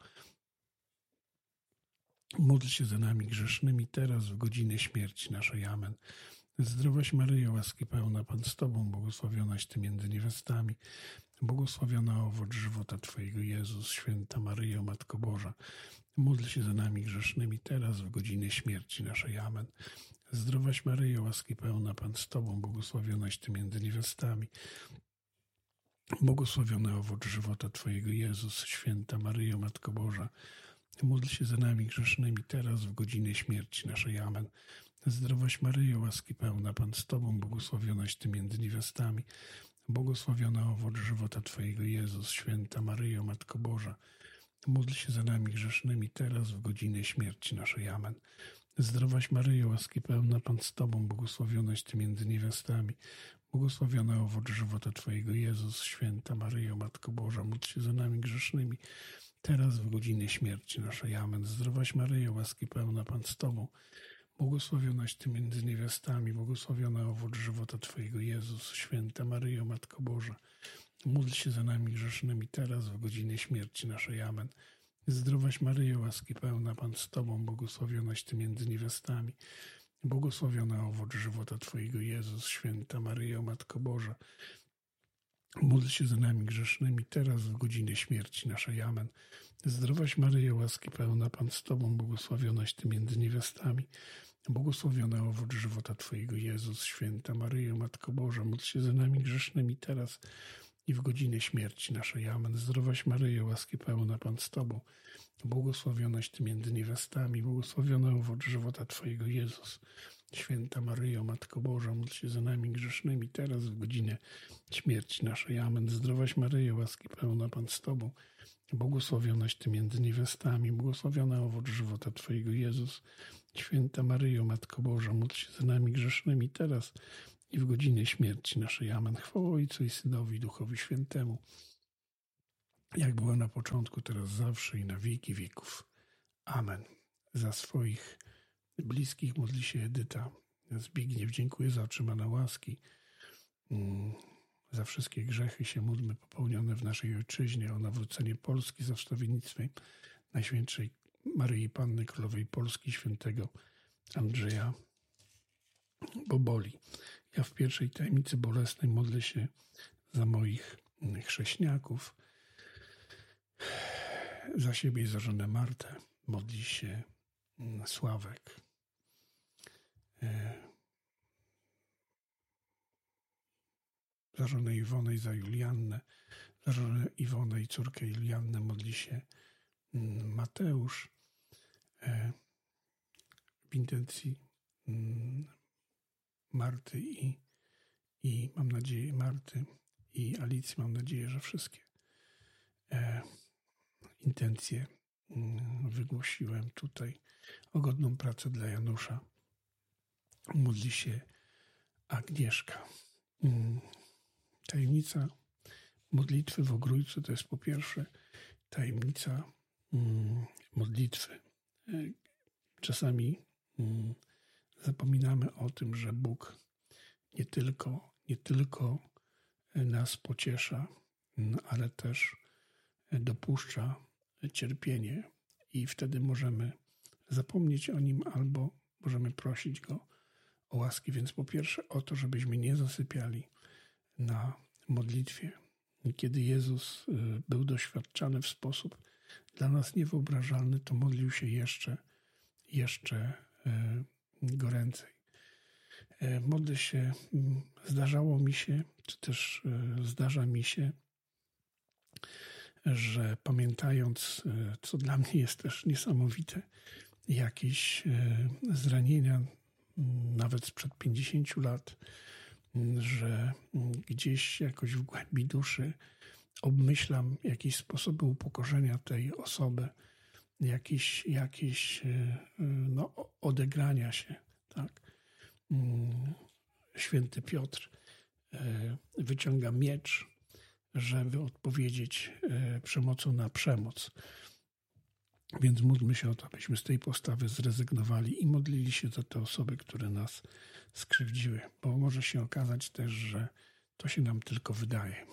módl się za nami grzesznymi, teraz w godzinę śmierci naszej. Amen. Zdrowaś Maryjo, łaski pełna, Pan z Tobą, błogosławionaś Ty między niewiastami, błogosławiona owoc żywota Twojego, Jezus. Święta Maryjo, Matko Boża, módl się za nami grzesznymi, teraz w godzinę śmierci naszej. Amen. Zdrowaś Maryjo, łaski pełna, Pan z Tobą, błogosławionaś Ty między niewiastami, błogosławiony owoc żywota Twojego, Jezus. Święta Maryjo, Matko Boża, módl się za nami grzesznymi, teraz w godzinę śmierci naszej. Amen. Zdrowaś Maryjo, łaski pełna, Pan z Tobą, błogosławionaś Ty między niewiastami, błogosławiona owoc żywota Twojego, Jezus. Święta Maryjo, Matko Boża, módl się za nami grzesznymi, teraz w godzinę śmierci naszej. Amen. Zdrowaś Maryjo, łaski pełna, Pan z Tobą, błogosławionaś Ty między niewiastami, błogosławiona owoc żywota Twojego, Jezus. Święta Maryjo, Matko Boża, módl się za nami grzesznymi, teraz w godzinę śmierci naszej. Amen. Zdrowaś Maryjo, łaski pełna, Pan z Tobą, błogosławionaś Ty między niewiastami, błogosławiona owoc żywota Twojego, Jezus. Święta Maryjo, Matko Boża, módl się za nami grzesznymi, teraz w godzinę śmierci naszej. Amen. Zdrowaś Maryjo, łaski pełna, Pan z Tobą, błogosławionaś Ty między niewiastami, błogosławiona owoc żywota Twojego, Jezus. Święta Maryjo, Matko Boża, Módl się za nami grzesznymi, teraz w godzinę śmierci naszej. Amen. Zdrowaś Maryjo, łaski pełna, Pan z Tobą, błogosławionaś Ty między niewiastami, błogosławiony owoc żywota Twojego, Jezus. Święta Maryjo, Matko Boża, módl się za nami grzesznymi, teraz i w godzinę śmierci naszej. Amen. Zdrowaś Maryjo, łaski pełna, Pan z Tobą, błogosławionaś Ty między niewiastami, błogosławiony owoc żywota Twojego, Jezus. Święta Maryjo, Matko Boża, módl się za nami grzesznymi, teraz w godzinę śmierci naszej. Amen. Zdrowaś Maryjo, łaski pełna, Pan z Tobą, błogosławionaś Ty między niewiastami, błogosławiony owoc żywota Twojego, Jezus. Święta Maryjo, Matko Boża, módl się za nami grzesznymi, teraz i w godzinę śmierci naszej. Amen. Chwała Ojcu i Synowi, i Duchowi Świętemu, jak było na początku, teraz zawsze i na wieki wieków. Amen. Za swoich bliskich modli się Edyta. Zbigniew, dziękuję za otrzymane łaski. Za wszystkie grzechy się módlmy popełnione w naszej ojczyźnie, o nawrócenie Polski za wstawiennictwem Najświętszej Maryi Panny Królowej Polski, świętego Andrzeja Boboli. Ja w pierwszej tajemnicy bolesnej modlę się za moich chrześniaków, za siebie i za żonę Martę. Modli się Sławek. Za żonę Iwonę i za Juliannę, za żonę Iwonę i córkę Juliannę modli się Mateusz. W intencji Marty i mam nadzieję Marty i Alicji, mam nadzieję, że wszystkie intencje wygłosiłem tutaj. O godną pracę dla Janusza modli się Agnieszka. Tajemnica modlitwy w Ogrójcu to jest po pierwsze tajemnica modlitwy. Czasami zapominamy o tym, że Bóg nie tylko nas pociesza, ale też dopuszcza cierpienie i wtedy możemy zapomnieć o Nim albo możemy prosić Go o łaski. Więc po pierwsze o to, żebyśmy nie zasypiali na modlitwie. Kiedy Jezus był doświadczany w sposób dla nas niewyobrażalny, to modlił się jeszcze goręcej. Modlę się, zdarzało mi się, czy też zdarza mi się, że pamiętając, co dla mnie jest też niesamowite, jakieś zranienia, nawet sprzed 50 lat, że gdzieś jakoś w głębi duszy obmyślam jakieś sposoby upokorzenia tej osoby, jakieś odegrania się, tak. Święty Piotr wyciąga miecz, żeby odpowiedzieć przemocą na przemoc. Więc módlmy się o to, abyśmy z tej postawy zrezygnowali i modlili się za te osoby, które nas skrzywdziły, bo może się okazać też, że to się nam tylko wydaje.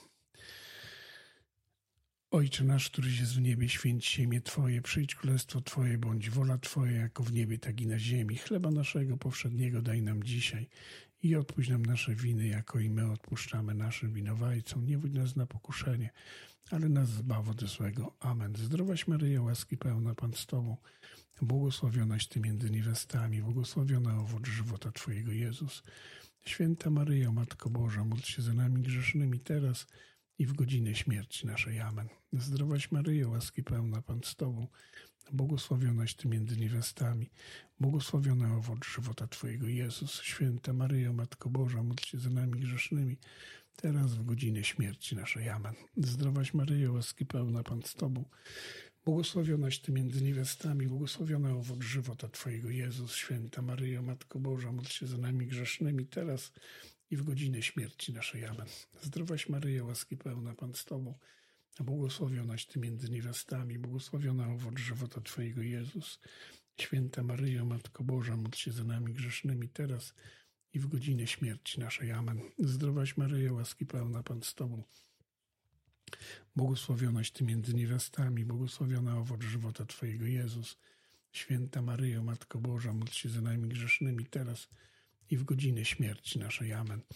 Ojcze nasz, któryś jest w niebie, święć się imię Twoje, przyjdź królestwo Twoje, bądź wola Twoja, jako w niebie, tak i na ziemi. Chleba naszego powszedniego daj nam dzisiaj i odpuść nam nasze winy, jako i my odpuszczamy naszym winowajcom. Nie wódź nas na pokuszenie, ale nas zbaw od złego. Amen. Zdrowaś Maryjo, łaski pełna, Pan z Tobą, błogosławionaś Ty między niewiastami, błogosławiony owoc żywota Twojego, Jezus. Święta Maryjo, Matko Boża, módl się za nami grzesznymi teraz i w godzinę śmierci naszej. Amen. Zdrowaś Maryjo, łaski pełna, Pan z Tobą, błogosławionaś Ty między niewiastami, błogosławiony owoc żywota Twojego, Jezus. Święta Maryjo, Matko Boża, módl się za nami grzesznymi, teraz w godzinę śmierci naszej. Amen. Zdrowaś Maryjo, łaski pełna, Pan z Tobą, błogosławionaś Ty między niewiastami, błogosławiony owoc żywota Twojego, Jezus. Święta Maryjo, Matko Boża, módl się za nami grzesznymi, teraz i w godzinę śmierci naszej. Amen. Zdrowaś Maryjo, łaski pełna, Pan z Tobą, błogosławionaś Ty między niewiastami, błogosławiony owoc żywota Twojego, Jezus. Święta Maryjo, Matko Boża, módl się za nami grzesznymi, teraz i w godzinę śmierci naszej. Amen. Zdrowaś Maryjo, łaski pełna, Pan z Tobą, błogosławionaś Ty między niewiastami, błogosławiony owoc żywota Twojego, Jezus. Święta Maryjo, Matko Boża, módl się za nami grzesznymi, teraz i w godzinę śmierci naszej. Amen.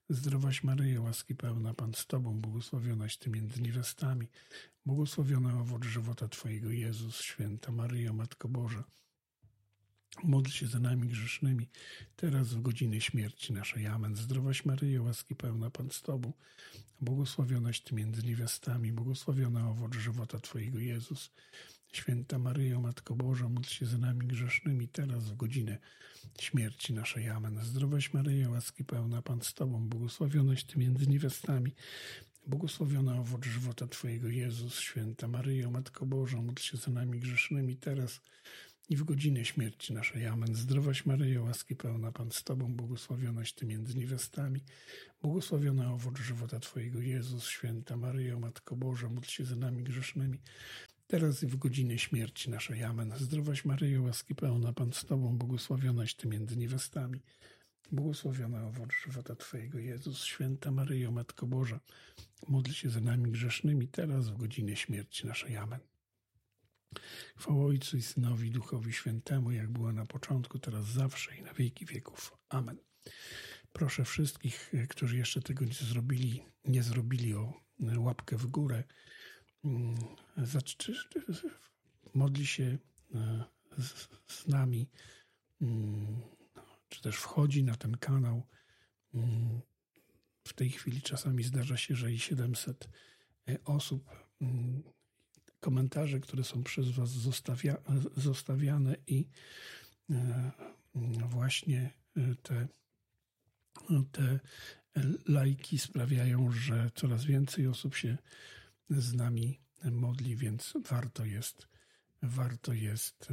Zdrowaś Maryjo, łaski pełna, Pan z Tobą, błogosławionaś Ty między niewiastami, błogosławiony owoc żywota Twojego, Jezus. Święta Maryjo, Matko Boża, módl się za nami grzesznymi, teraz w godzinę śmierci naszej. Amen. Zdrowaś Maryjo, łaski pełna, Pan z Tobą, błogosławionaś Ty między niewiastami, błogosławiony owoc żywota Twojego, Jezus. Święta Maryjo, Matko Boża, módl się za nami grzesznymi, teraz w godzinę śmierci naszej. Amen. Zdrowaś Maryjo, łaski pełna, Pan z Tobą, błogosławionaś Ty między niewiastami, błogosławiony owoc żywota Twojego, Jezus. Święta Maryjo, Matko Boża, módl się za nami grzesznymi, teraz i w godzinę śmierci naszej. Amen. Zdrowaś Maryjo, łaski pełna, Pan z Tobą, błogosławionaś Ty między niewiastami, błogosławiony owoc żywota Twojego, Jezus. Święta Maryjo, Matko Boża, módl się za nami grzesznymi, teraz i w godzinę śmierci naszej. Amen. Zdrowaś Maryjo, łaski pełna, Pan z Tobą, błogosławionaś Ty między niewiastami, błogosławiony owoc żywota Twojego, Jezus. Święta Maryjo, Matko Boża, módl się za nami grzesznymi, teraz w godzinę śmierci naszej. Amen. Chwała Ojcu i Synowi, i Duchowi Świętemu, jak było na początku, teraz zawsze i na wieki wieków. Amen. Proszę wszystkich, którzy jeszcze tego nie zrobili, o łapkę w górę. Modli się z nami, czy też wchodzi na ten kanał. W tej chwili czasami zdarza się, że i 700 osób. Komentarze, które są przez Was zostawiane i właśnie te lajki sprawiają, że coraz więcej osób się z nami modli, więc warto jest,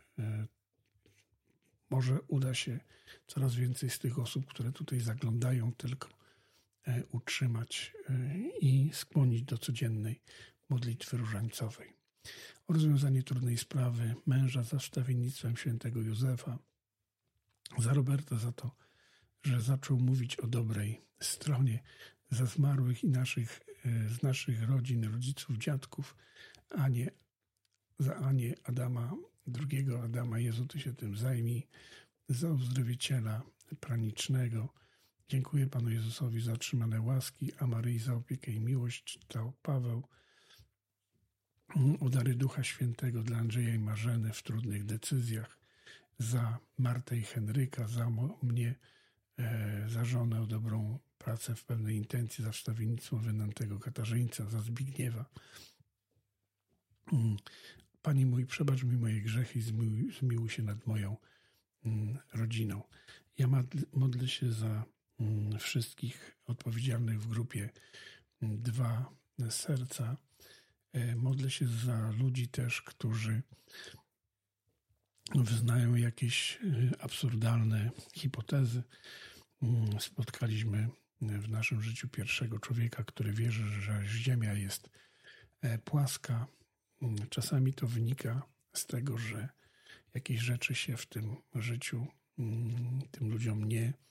może uda się coraz więcej z tych osób, które tutaj zaglądają, tylko utrzymać i skłonić do codziennej modlitwy różańcowej. O rozwiązanie trudnej sprawy męża za wstawiennictwem świętego Józefa, za Roberta za to, że zaczął mówić o dobrej stronie, za zmarłych i z naszych rodzin, rodziców, dziadków, za Anię, Adama, drugiego Adama. Jezu, Ty się tym zajmij, za uzdrowiciela pranicznego. Dziękuję Panu Jezusowi za otrzymane łaski, a Maryi za opiekę i miłość. Czytał Paweł. O dary Ducha Świętego dla Andrzeja i Marzeny w trudnych decyzjach, za Martę i Henryka, za mnie, za żonę o dobrą pracę w pełnej intencji, za wstawiennictwo Wynantego Katarzyńca, za Zbigniewa. Panie mój, przebacz mi moje grzechy i zmiłuj się nad moją rodziną. Ja modlę się za wszystkich odpowiedzialnych w grupie 2 serca. Modlę się za ludzi też, którzy wyznają jakieś absurdalne hipotezy. Spotkaliśmy w naszym życiu pierwszego człowieka, który wierzy, że Ziemia jest płaska. Czasami to wynika z tego, że jakieś rzeczy się w tym życiu tym ludziom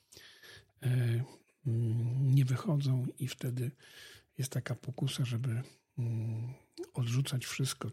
nie wychodzą i wtedy jest taka pokusa, żeby odrzucać wszystko,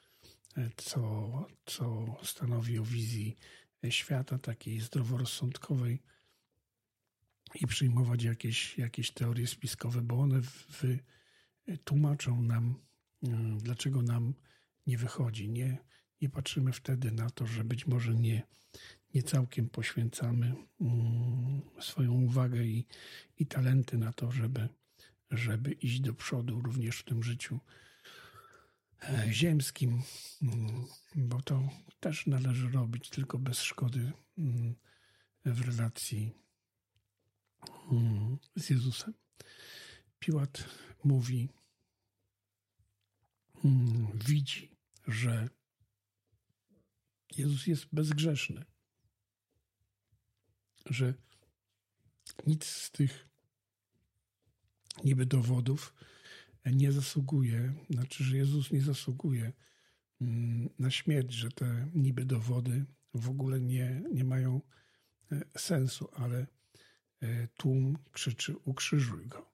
co stanowi o wizji świata takiej zdroworozsądkowej i przyjmować jakieś teorie spiskowe, bo one tłumaczą nam, dlaczego nam nie wychodzi. Nie patrzymy wtedy na to, że być może nie całkiem poświęcamy swoją uwagę i talenty na to, żeby iść do przodu również w tym życiu ziemskim, bo to też należy robić, tylko bez szkody w relacji z Jezusem. Piłat mówi, widzi, że Jezus jest bezgrzeszny, że nic z tych niby dowodów nie zasługuje, że Jezus nie zasługuje na śmierć, że te niby dowody w ogóle nie mają sensu, ale tłum krzyczy: ukrzyżuj go.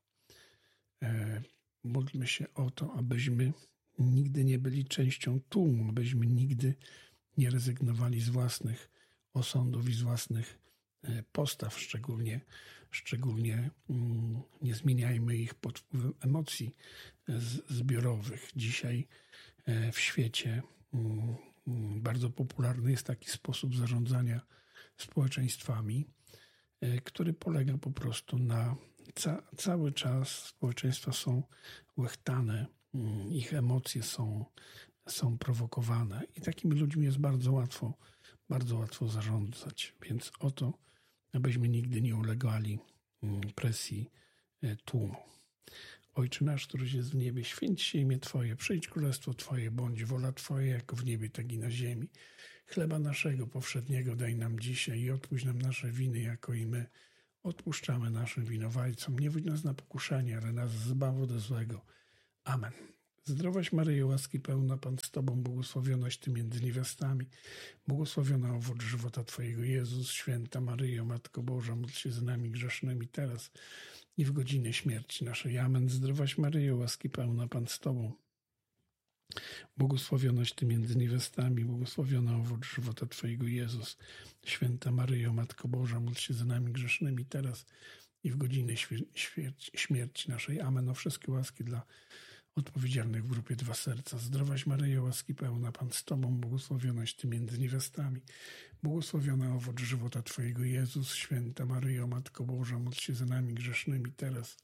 Módlmy się o to, abyśmy nigdy nie byli częścią tłumu, abyśmy nigdy nie rezygnowali z własnych osądów i z własnych postaw, szczególnie nie zmieniajmy ich pod wpływem emocji zbiorowych. Dzisiaj w świecie bardzo popularny jest taki sposób zarządzania społeczeństwami, który polega po prostu na cały czas społeczeństwa są łechtane, ich emocje są prowokowane i takimi ludźmi jest bardzo łatwo zarządzać. Więc o to, abyśmy nigdy nie ulegali presji tłumu. Ojcze nasz, któryś jest w niebie, święć się imię Twoje, przyjdź królestwo Twoje, bądź wola Twoja, jako w niebie, tak i na ziemi. Chleba naszego powszedniego daj nam dzisiaj i odpuść nam nasze winy, jako i my odpuszczamy naszym winowajcom. Nie wódź nas na pokuszenie, ale nas zbaw ode złego. Amen. Zdrowaś Maryjo, łaski pełna, Pan z Tobą, błogosławionaś Ty między niewiastami, błogosławiona owoc żywota Twojego, Jezus. Święta Maryjo, Matko Boża, módl się za nami grzesznymi teraz i w godzinę śmierci naszej. Amen. Zdrowaś Maryjo, łaski pełna, Pan z Tobą, błogosławionaś Ty między niewiastami, błogosławiona owoc żywota Twojego, Jezus. Święta Maryjo, Matko Boża, módl się za nami grzesznymi teraz i w godzinę śmierci naszej. Amen. O wszystkie łaski dla odpowiedzialnych w grupie Dwa Serca. Zdrowaś Maryjo, łaski pełna, Pan z Tobą, błogosławionaś Ty między niewiastami, błogosławiona owoc żywota Twojego, Jezus. Święta Maryjo, Matko Boża, módl się za nami grzesznymi teraz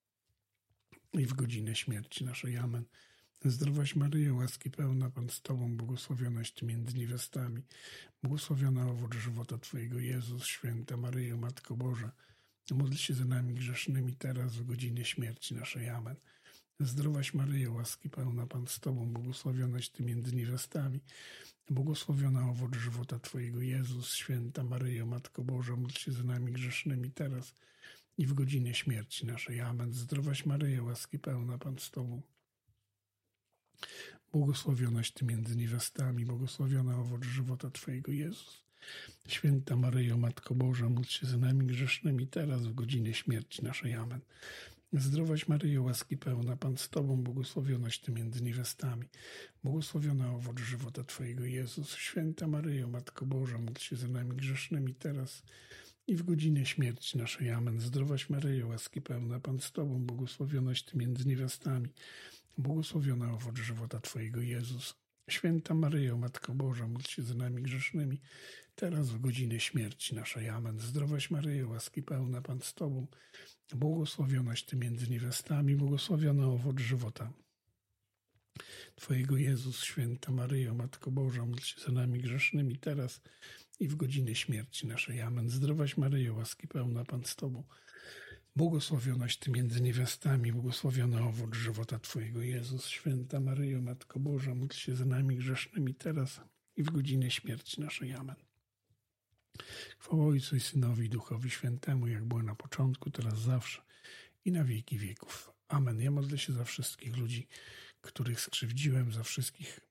i w godzinę śmierci naszej. Amen. Zdrowaś Maryjo, łaski pełna, Pan z Tobą, błogosławionaś Ty między niewiastami, błogosławiona owoc żywota Twojego, Jezus. Święta Maryjo, Matko Boża, módl się za nami grzesznymi teraz w godzinę śmierci naszej. Amen. Zdrowaś Maryjo, łaski pełna, Pan z Tobą, błogosławionaś Ty między niewiastami, błogosławiona owoc żywota Twojego, Jezus. Święta Maryjo, Matko Boża, módl się za nami grzesznymi teraz i w godzinę śmierci naszej. Amen. Zdrowaś Maryjo, łaski pełna, Pan z Tobą, błogosławionaś Ty między niewiastami, błogosławiona owoc żywota Twojego, Jezus. Święta Maryjo, Matko Boża, módl się za nami grzesznymi teraz w godzinę śmierci naszej. Amen. Zdrowaś Maryjo, łaski pełna, Pan z Tobą, błogosławionaś Ty między niewiastami, błogosławiona owoc żywota Twojego, Jezus. Święta Maryjo, Matko Boża, módl się za nami grzesznymi teraz i w godzinę śmierci naszej. Amen. Zdrowaś Maryjo, łaski pełna, Pan z Tobą, błogosławionaś Ty między niewiastami, błogosławiona owoc żywota Twojego, Jezus. Święta Maryjo, Matko Boża, módl się za nami grzesznymi teraz w godzinę śmierci naszej. Amen. Zdrowaś Maryjo, łaski pełna, Pan z Tobą, błogosławionaś Ty między niewiastami, błogosławiona owoc żywota Twojego, Jezus. Święta Maryjo, Matko Boża, módl się za nami grzesznymi teraz i w godzinę śmierci naszej. Amen. Zdrowaś Maryjo, łaski pełna, Pan z Tobą, błogosławionaś Ty między niewiastami, błogosławiona owoc żywota Twojego, Jezus. Święta Maryjo, Matko Boża, módl się za nami grzesznymi teraz i w godzinę śmierci naszej. Amen. Chwała Ojcu i Synowi i Duchowi Świętemu, jak było na początku, teraz zawsze i na wieki wieków. Amen. Ja modlę się za wszystkich ludzi, których skrzywdziłem, za wszystkie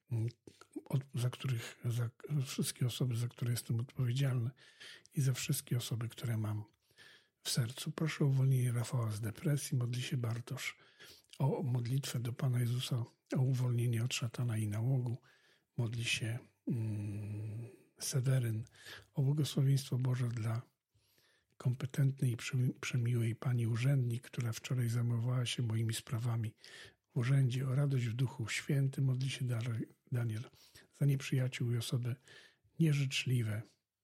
osoby, za które jestem odpowiedzialny i za wszystkie osoby, które mam w sercu. Proszę o uwolnienie Rafała z depresji. Modli się Bartosz o modlitwę do Pana Jezusa, o uwolnienie od szatana i nałogu. Modli się Seweryn o błogosławieństwo Boże dla kompetentnej i przemiłej pani urzędnik, która wczoraj zajmowała się moimi sprawami w urzędzie, o radość w Duchu Świętym. Modli się Daniel za nieprzyjaciół i osoby nieżyczliwe,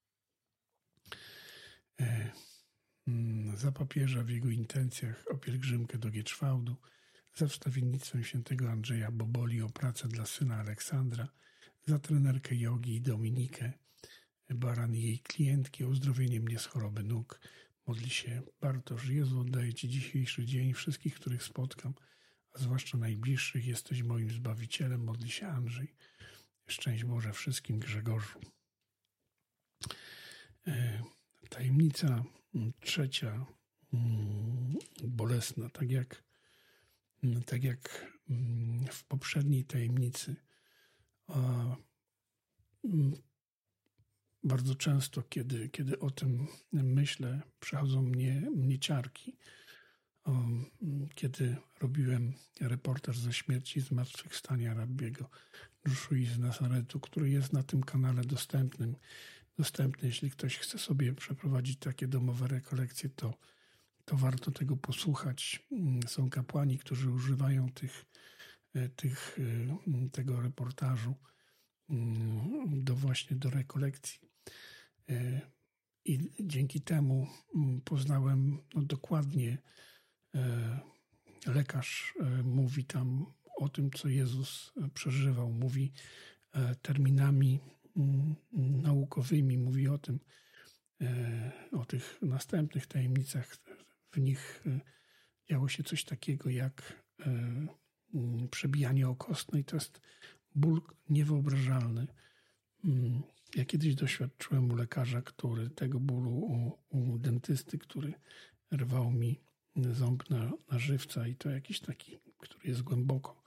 za papieża w jego intencjach, o pielgrzymkę do Gieczwałdu, za wstawiennictwem świętego Andrzeja Boboli, o pracę dla syna Aleksandra, za trenerkę jogi Dominikę Baran i jej klientki, o uzdrowienie mnie z choroby nóg. Modli się Bartosz. Jezu, oddaję Ci dzisiejszy dzień, wszystkich, których spotkam, a zwłaszcza najbliższych. Jesteś moim Zbawicielem. Modli się Andrzej. Szczęść Boże wszystkim. Grzegorzu. Tajemnica trzecia, bolesna, tak jak w poprzedniej tajemnicy. Bardzo często, kiedy o tym myślę, przychodzą mnie ciarki. Kiedy robiłem reportaż ze śmierci i zmartwychwstania rabbiego Joshua z Nazaretu, który jest na tym kanale dostępnym, dostępne. Jeśli ktoś chce sobie przeprowadzić takie domowe rekolekcje, to warto tego posłuchać. Są kapłani, którzy używają tego reportażu właśnie do rekolekcji. I dzięki temu poznałem dokładnie, lekarz mówi tam o tym, co Jezus przeżywał, mówi terminami naukowymi, mówi o tym, o tych następnych tajemnicach. W nich działo się coś takiego jak przebijanie okostnej. To jest ból niewyobrażalny. Ja kiedyś doświadczyłem u lekarza, tego bólu, u dentysty, który rwał mi ząb na żywca i to jakiś taki, który jest głęboko.